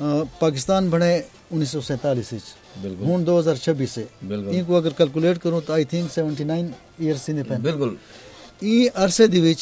پاکستان بنے انیس سو سینتالیس وچ ہن دو ہزار چھبیس سے ان کو اگر کیلکولیٹ کروں تو I think seventy nine years سے پہلے بالکل یہ عرصے دی وچ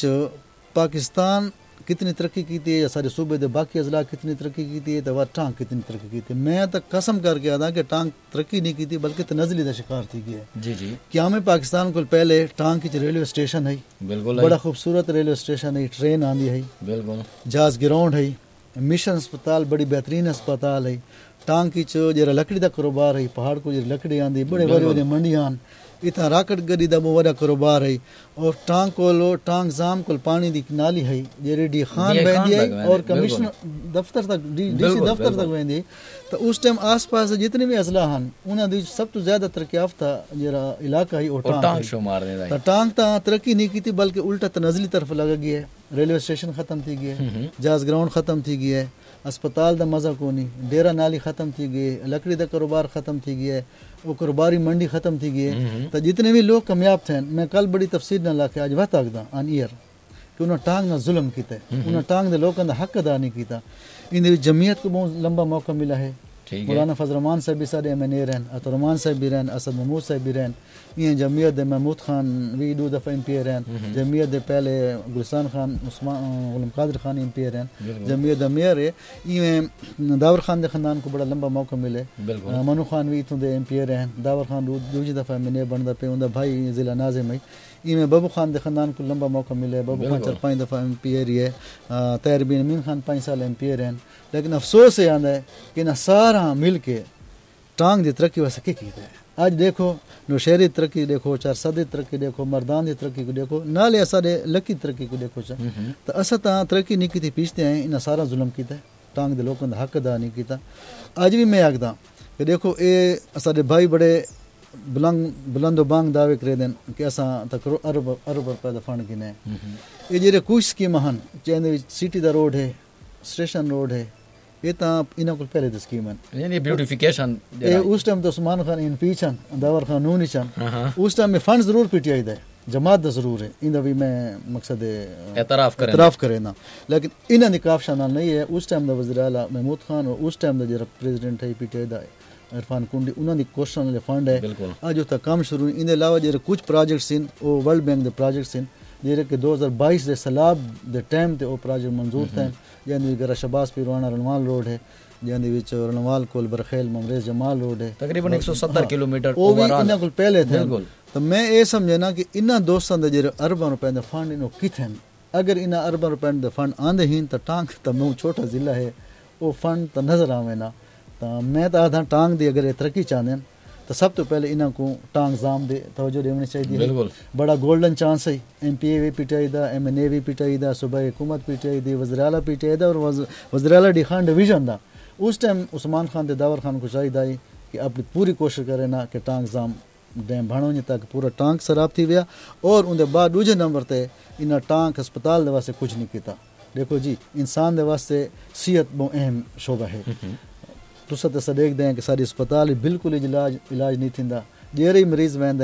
پاکستان کتنی ترقی کی ہے یا سارے صوبے دے باقی اضلاع کتنی ترقی کی ہے تو ٹانگ کتنی ترقی کی ہے میں تو قسم کر کے آدھا کہ ٹانگ ترقی نہیں کی تھی بلکہ تنزلی دا شکار تھی گیا جی جی کیا میں پاکستان کو پہلے ٹانگ کی ریلوے اسٹیشن ہے بالکل بڑا خوبصورت ریلوے اسٹیشن ہے ٹرین آندی ہے بالکل جہاز گراؤنڈ ہے مشن اسپتال بڑی بہترین اسپتال ہے ٹانگ کی چو جرا لکڑی دا کاروبار ہے پہاڑ کو جرا لکڑی آندی بڑے بڑے بڑے منڈیاں اتنا راکٹ گڈی دا بڑا کاروبار ہے اور ٹانگ کو لو ٹانگ زام کو پانی دی نالی ہے جڑی ڈی خان بہندی ہے اور کمشنر دفتر تک ڈی سی دفتر تک بہندی تو اس ٹائم آس پاس جتنے بھی اضلاع ہیں انہاں دی سب تو زیادہ ترقی یافتہ جڑا علاقہ ہے او ٹانگ شمار نے ٹانگ تا ترقی نہیں کی تھی بلکہ الٹا تنزلی طرف لگا گیا ہے ریلوے اسٹیشن ختم تھی گیا ہے جہاز گراؤنڈ ختم تھی گیا ہے اسپتال دا مزہ کو نہیں ڈیرا نالی ختم تھی گئی لکڑی دا کاروبار ختم تھی گیا ہے وہ کاروباری منڈی ختم تھی گئی ہے تو جتنے بھی لوگ کامیاب تھے میں کل بڑی تفصیل نہ لا کے آج وقت آگدا آن ایئر کہ انہوں ٹانگ نہ ظلم کیتا ہے انہوں ٹانگ دے لوگوں دا حق ادا نہیں کیتا ان دی جمعیت کو بہت لمبا موقع ملا ہے مولانا فضل الرحمان صاحب بھی سارے ایم این اے رہن عطا الرحمان صاحب بھی رہن اسد محمود صاحب بھی رہن یہ جمعیت دے محمود خان بھی دو دفعہ ایم پی اے رہن جمعیت دے پہلے گلستان خان عثمان غلام قادر خان ایم پی اے رہن جمعیت دے میئر ہے یہ داور خان دے خاندان کو بڑا لمبا موقع ملے منو خان بھی اتوں دے ایم پی اے رہن داور خان دوسری دفعہ ایم این اے بندا پہ اندا بھائی ضلع ناظم ہے یہ میں بابو خان دے خاندان کو لمبا موقع ملے بابو خان چار پانچ دفعہ ایم پی اے رہی ہے طاہر بن امین خان پانچ سال ایم پی اے رہن لیکن افسوس یہ آندا ہے کہ نہ سارا مل کے ٹانگ دی ترقی واسطے کی کیتا ہے آج دیکھو نوشہری ترقی دیکھو چار سدی ترقی دیکھو مردان دی ترقی کو دیکھو نالے اساڑے لکی ترقی کو دیکھو چا تو اسا تا ترقی نہیں کی تھی پیچھتے ہیں انہاں سارا ظلم کیتا ہے ٹانگ دے لوکاں دا حق ادا نہیں کیتا آج بھی میں آکھدا کہ دیکھو اے اساڑے بھائی بڑے بلند بلند و بانگ دعوے کرے دین کہ اساں تک ارب ارب روپے دا فنڈ کینے یہ جڑے کچھ سکیماں ہن چاہے سٹی دا روڈ ہے اسٹیشن روڈ ہے یہ تا انہاں کو پہلے دی سکیم ہے یعنی بیوٹیفیکیشن اس ٹائم تو عثمان خان ان پیچھن داور خان نونی چن اس ٹائم میں فنڈ ضرور پی ٹی آئی دے جماعت دا ضرور ہے ان دا بھی میں مقصد اعتراف کریں اعتراف کرے نا لیکن انہاں دی کافشاں نال نہیں ہے اس ٹائم دا وزیر اعلی محمود خان اور اس ٹائم دا جڑا پریزیڈنٹ ہے پی ٹی آئی دا عرفان کنڈی انہاں دی کوششاں دے فنڈ ہے اج تا کام شروع ان دے علاوہ جڑے کچھ پروجیکٹس ہیں او ورلڈ بینک دے پروجیکٹس ہیں جڑے کہ دو ہزار بائیس دے سیلاب دے ٹائم تے او پروجیکٹ منظور تھے جندی گرا شباز پیروانہ رنوال روڈ ہے جندی وچ رنوال کول برخیل ممریز جمال روڈ ہے تقریباً ایک سو ستر کلومیٹر او بھی انہاں کول پہلے تھے تو میں اے سمجھنا کہ انہاں دوستاں دے جڑے ارباں روپے دے فنڈ انہاں کتھے اگر انہاں ارباں روپے دے فنڈ آندے ہن تے ٹانگ تے میں چھوٹا ضلع ہے او فنڈ تے نظر آوے نا تو میں تو آدھا ٹانگ دی اگر ترقی چاہتے ہیں تو سب تو پہلے انہاں کو ٹانگ زام دے توجہ دینی چاہیے بڑا گولڈن چانس ہے ایم پی اے بھی P T I the M N اے بھی پی ٹی آئی دا صوبہ حکومت پی ٹی آئی دی وزیر اعلیٰ پی ٹی آئی دا اور وزیر اعلیٰ ڈی خان ڈویژن دا اس ٹائم عثمان خان دے داور خان کو چاہیے کہ اپنی پوری کوشش کرے نا کہ ٹانگ زام ڈیم بھاڑو نہیں تاکہ پورا ٹانگ سراب تھی ویا اور ان دے بعد دوجے نمبر تے انہاں ٹانگ ہسپتال دے واسطے کچھ نہیں کیتا دیکھو جی انسان دے واسطے صحت بہت اہم شعبہ ہے تسا تے دیکھ دیں کہ ساری اسپتال بالکل علاج علاج نہیں تھیندا جیڑے مریض ویندا ہے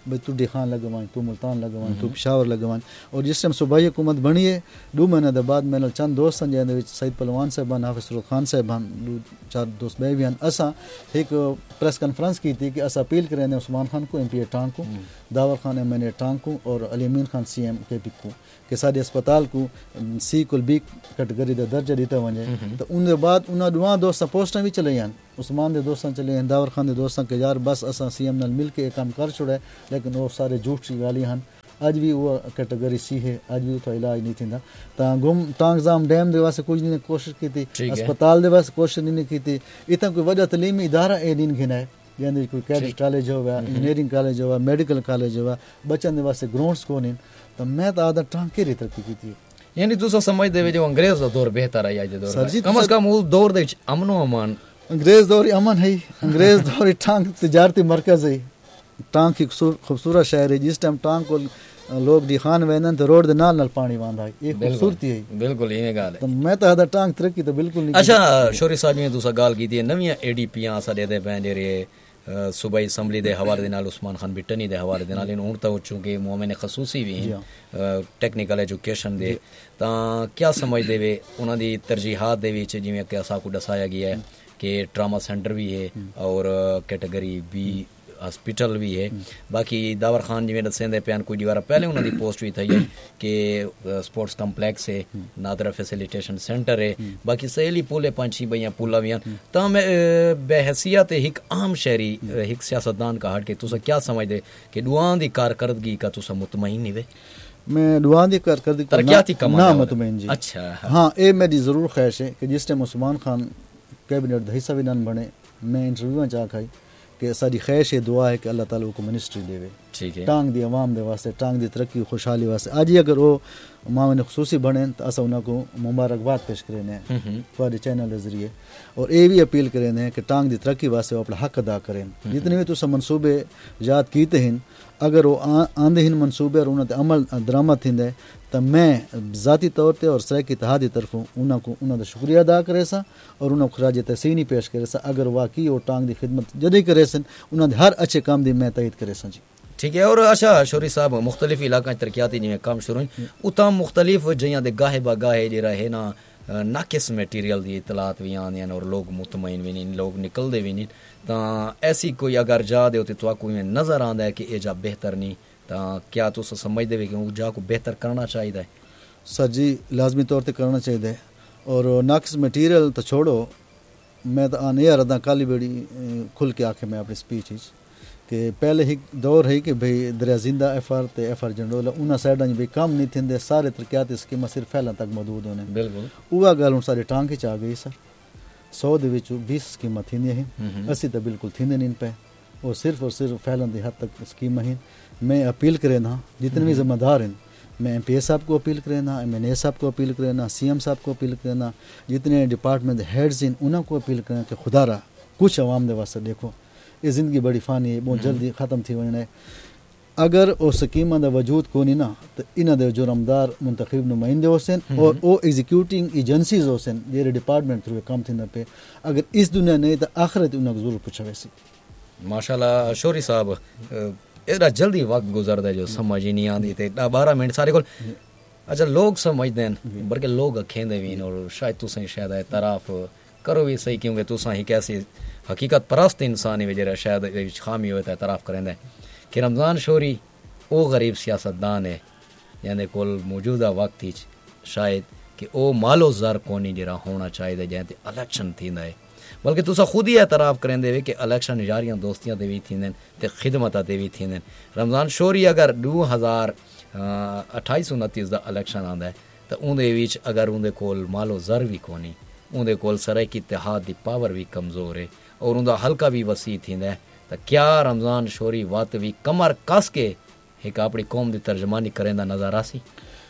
بھائی تو ڈیخان لگوائیں تو ملتان لگوائیں تو پشاور لگوائیں. اور جس ٹائم صوبائی حکومت بنی ہے دو مہینے دے بعد میں چند دوست ہیں جہاں سعید پلوان صاحبان حافظ سرور خان صاحبان دو چار دوست بھائی بھی ہیں اساں ایک پریس کانفرنس کی تھی کہ اسا اپیل کریں عثمان خان کو ایم پی اے ٹانگ کو داور خان ایم این اے ٹانگ کو اور علی امین خان سی ایم کے پی کو کہ سارے اسپتال کو سی کل بی کیٹیگری دا درجہ دیتا ونجے. تو ان دے بعد انہاں دواں دوستاں پوسٹاں بھی چلے ہیں عثمان دے دوستاں چلے ہیں داور خان دے دوستاں کہ یار بس اساں سی ایم نال مل کے کام کر چھڑے لیکن وہ سارے جھوٹ سی گالیاں ہیں. اج بھی وہ کیٹیگری سی ہے اج بھی تو علاج نہیں تھیندا. تا گم ٹانگزام ڈیم دے واسطے کچھ نہیں کوشش کی تھی اسپتال دے واسطے کوشش نہیں کی تھی. اتنا کوئی وجہ تعلیمی ادارہ اے دین گھنا ہے یعنی کوئی کیڈٹ کالج ہوا انجینئرنگ کالج ہوا میڈیکل کالج ہوا بچن دے واسطے گراؤنڈس کو نہیں. تو میں تو آدھا ٹانگ کی ترقی کی تھی. یعنی تو سمجھ دے جو انگریز دا دور بہتر ہے یا دور کم از کم اس دور دے امن و امان انگریز دور امن ہے انگریز دور ٹانگ تجارتی مرکز ہے. ٹانگ کی خوبصورت شہر ہے جس ٹائم ٹانگ کو لوگ دی خان وینن تے روڈ دے نال نال پانی واندا ہے ایک خوبصورتی ہے. بالکل یہ گل ہے. تو میں تو آدھا ٹانگ ترقی تو بالکل نہیں. اچھا شوری صاحب نے تسا گل کیتی ہے نویاں اے ڈی پیاں ساڈے دے پین جڑے صوبائی اسمبلی دے حوالے دے نال عثمان خان بٹنی دے حوالے دے نال ہن تو چونکہ مومن خصوصی بھی ہیں ٹیکنیکل ایجوکیشن دے تاں کیا سمجھ دے وے انہاں دی ترجیحات دے وچ جویں کہ اساں کو دسایا گیا ہے کہ ٹراما سینٹر بھی ہے اور کیٹیگری بی ہاسپٹل بھی ہے. باقی داور خان جویں دسیں دے پیان کوئی دیوار پہلے انہاں دی پوسٹ بھی تھی ہے کہ سپورٹس کمپلیکس ہے نادرا فیسیلیٹیشن سینٹر ہے باقی سہیلی پولے پانچ بھائیاں پولا بھی ہیں. تاں میں بحیثیت ایک عام شہری ایک سیاستدان کا ہٹ کے تسا کیا سمجھ دے کہ دعاں دی کارکردگی کا تسا مطمئن نہیں وے؟ میں دعاں دی کارکردگی ترقیاتی کم نہ مطمئن جی. اچھا ہاں اے میری ضرور خواہش ہے کہ جس ٹائم عثمان خان کیبنٹ حصہ بھی نہ بنے میں انٹرویو میں چاہ کھائی کہ ساری خواہش ہے دعا ہے کہ اللہ تعالیٰ کو منسٹری دے وے ٹھیک ہے ٹانگ دی عوام دے واسطے ٹانگ دی ترقی خوشحالی واسطے. اج ہی اگر وہ معاون خصوصی بنے تو اسا انہاں کو مبارکباد پیش کرنے ہیں تھوڑے چینل کے ذریعے اور اے بھی اپیل کرنے ہیں کہ ٹانگ دی ترقی واسطے وہ اپنا حق ادا کریں. جتنے بھی تو منصوبے یاد کیتے ہیں اگر وہ آندے ہیں منصوبے اور انہاں تے عمل درآمد تھیندے تو میں ذاتی طور تے اور سرائیکی اتحادی طرفوں انہاں کو انہاں دا شکریہ ادا کرے سا اور انہاں کو خراج تحسین پیش کرے سا. اگر واقعی وہ ٹانگ دی خدمت جدی کرے سن انہاں دے ہر اچھے کام دی میں تائید کرے سا جی. ٹھیک ہے. اور اچھا شوری صاحب مختلف علاقہ ترقیاتی جی کام شروع ہیں اتنا مختلف جہاں دے گاہے با گاہے جڑا ہے نا ناقص میٹیریل دی اطلاعات بھی آندی ہیں اور لوگ مطمئن بھی نہیں لوگ نکل دے بھی نہیں. تو ایسی کوئی اگر جا دے ہوتے تو کوئی نظر آندا ہے کہ یہ جا بہتر نہیں تو کیا تو سمجھ دے کہ وہ جا کو بہتر کرنا چاہیے؟ سر جی لازمی طور تے کرنا چاہیے. اور ناقص میٹیریل تو چھوڑو میں تو آنے یار ادا کالی بڑی کھل کے آکھے میں اپنی سپیچ کہ پہلے ایک دور ہے کہ بھئی دریا زندہ ایف آر تے ایف آر جنڈولا انہاں سائڈاں بھی کام نہیں تھندے سارے ترقیاتی اسکیماں صرف پھیلن تک محدود ہونے. بالکل اوہ گل ہن سارے ٹانگ چ آ گئی سر. سو دے وچ بیس اسکیماں تھیندیاں ہیں اسی تے بالکل تھیندے نہیں پے اور صرف اور صرف پھیلن دی حد تک اسکیماں ہیں. میں اپیل کرے نا جتنے بھی ذمہ دار ہیں میں ایم پی اے صاحب کو اپیل کرے نا ایم این اے صاحب کو اپیل کرے نا سی ایم صاحب کو اپیل کرے نا جتنے ڈپارٹمنٹ ہیڈز ہیں انہوں کو اپیل کریں کہ خدا را کچھ عوام دے واسطے دیکھو یہ زندگی بڑی فانی ہے بہت جلدی ختم تھی وجنے. اگر وہ سکیماں دا وجود کو نہیں نا تو انہاں دے جرمدار منتخب نمائندے ہوسن اور وہ ایگزیکیوٹنگ ایجنسیز ہوسن جہاں ڈپارٹمنٹ تھرو کام تھیندا پہ اگر اس دنیا نہیں تو آخرت انہاں کو ضرور پوچھا ویسی. ماشاءاللہ شوری صاحب ایڈا جلدی وقت گزردا ہے جو سمجھ ہی نہیں آندی تے بارہ منٹ سارے کول. اچھا لوگ سمجھتے ہیں بلکہ لوگ کھیندے بھی اور شاید تسیں شاید اعتراف کرو بھی صحیح کیونکہ تساں ہی کیسی حقیقت پرست انسان ہے جڑا شاید خامی ہوئے اعتراف کریندا ہے کہ رمضان شوری او غریب سیاستدان ہے یعنی کول موجودہ وقت وچ شاید کہ او مال و زر کونی جڑا ہونا چاہیے جہاں تے الیکشن تھیندا ہے بلکہ تسا خود ہی اعتراف کریں دے کہ الیکشن یاریاں دوستیاں دے بھی تھیندن تے خدمتاں دے بھی تھیندن. رمضان شوری اگر دو ہزار اٹھائیس انتیس دا الیکشن آندا ہے تو اون دے وچ اگر اون دے کول مال و زر بھی کونی اون دے کول سرائیکی اتحاد دی پاور بھی کمزور ہے اور اون دا حلقہ بھی وسیع تھیندا ہے تو کیا رمضان شوری وات بھی کمر کس کے ایک اپنی قوم دی ترجمانی کریندا نظر آسی؟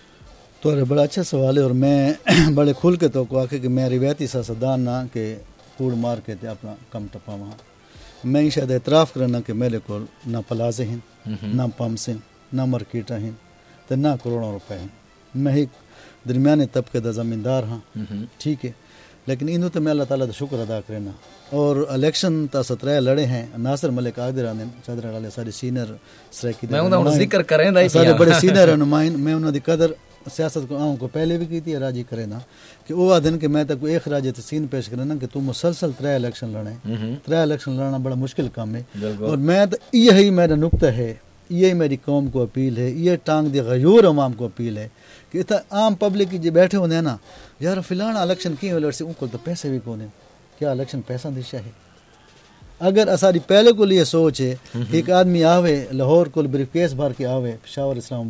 تو بڑا اچھا سوال ہے اور میں بڑے کھل کے تو کو آکھے کہ میں روایتی سیاستدان نہ کہ کوڑ مار کے تے اپنا کم ٹپا وہاں. میں شاید اعتراف کرنا کہ میرے کو نہ پلازے ہیں نہ پمپس ہیں نہ مارکیٹاں ہیں تے نہ کروڑوں روپے ہیں. میں ایک درمیانے طبقے دا زمیندار ہاں ٹھیک ہے لیکن انہوں تو میں اللہ تعالیٰ کا شکر ادا کرنا. اور الیکشن تا سترہ لڑے ہیں ناصر ملک آدر نے چادر والے سارے سینئر سرکی میں انہوں ذکر کریں دا سارے بڑے سینئر نمائند میں انہوں دی قدر سیاست کو آؤں کو پہلے بھی کی تھی راجی کرے نا کہ وہ آدھن کہ میں تک ایک راجی تسین پیش کرنا کہ تو مسلسل ترے الیکشن لڑیں ترے الیکشن لڑنا بڑا مشکل کام ہے. اور میں تو یہی میرا نقطہ ہے, یہی میری قوم کو اپیل ہے, یہ ٹانگ دی غیور عوام کو اپیل ہے کہ اتنا عام پبلک کی جو بیٹھے ہونے ہیں نا یار فلانا الیکشن کیوں لڑ سے ان کو تو پیسے بھی کونے, کیا الیکشن پیسہ دشا ہے. اگر اساری پہلے کو لیے سوچ ہے کہ ایک آدمی آوے لاہور کو بریف کیس بھر کے آوے پشاور اسلام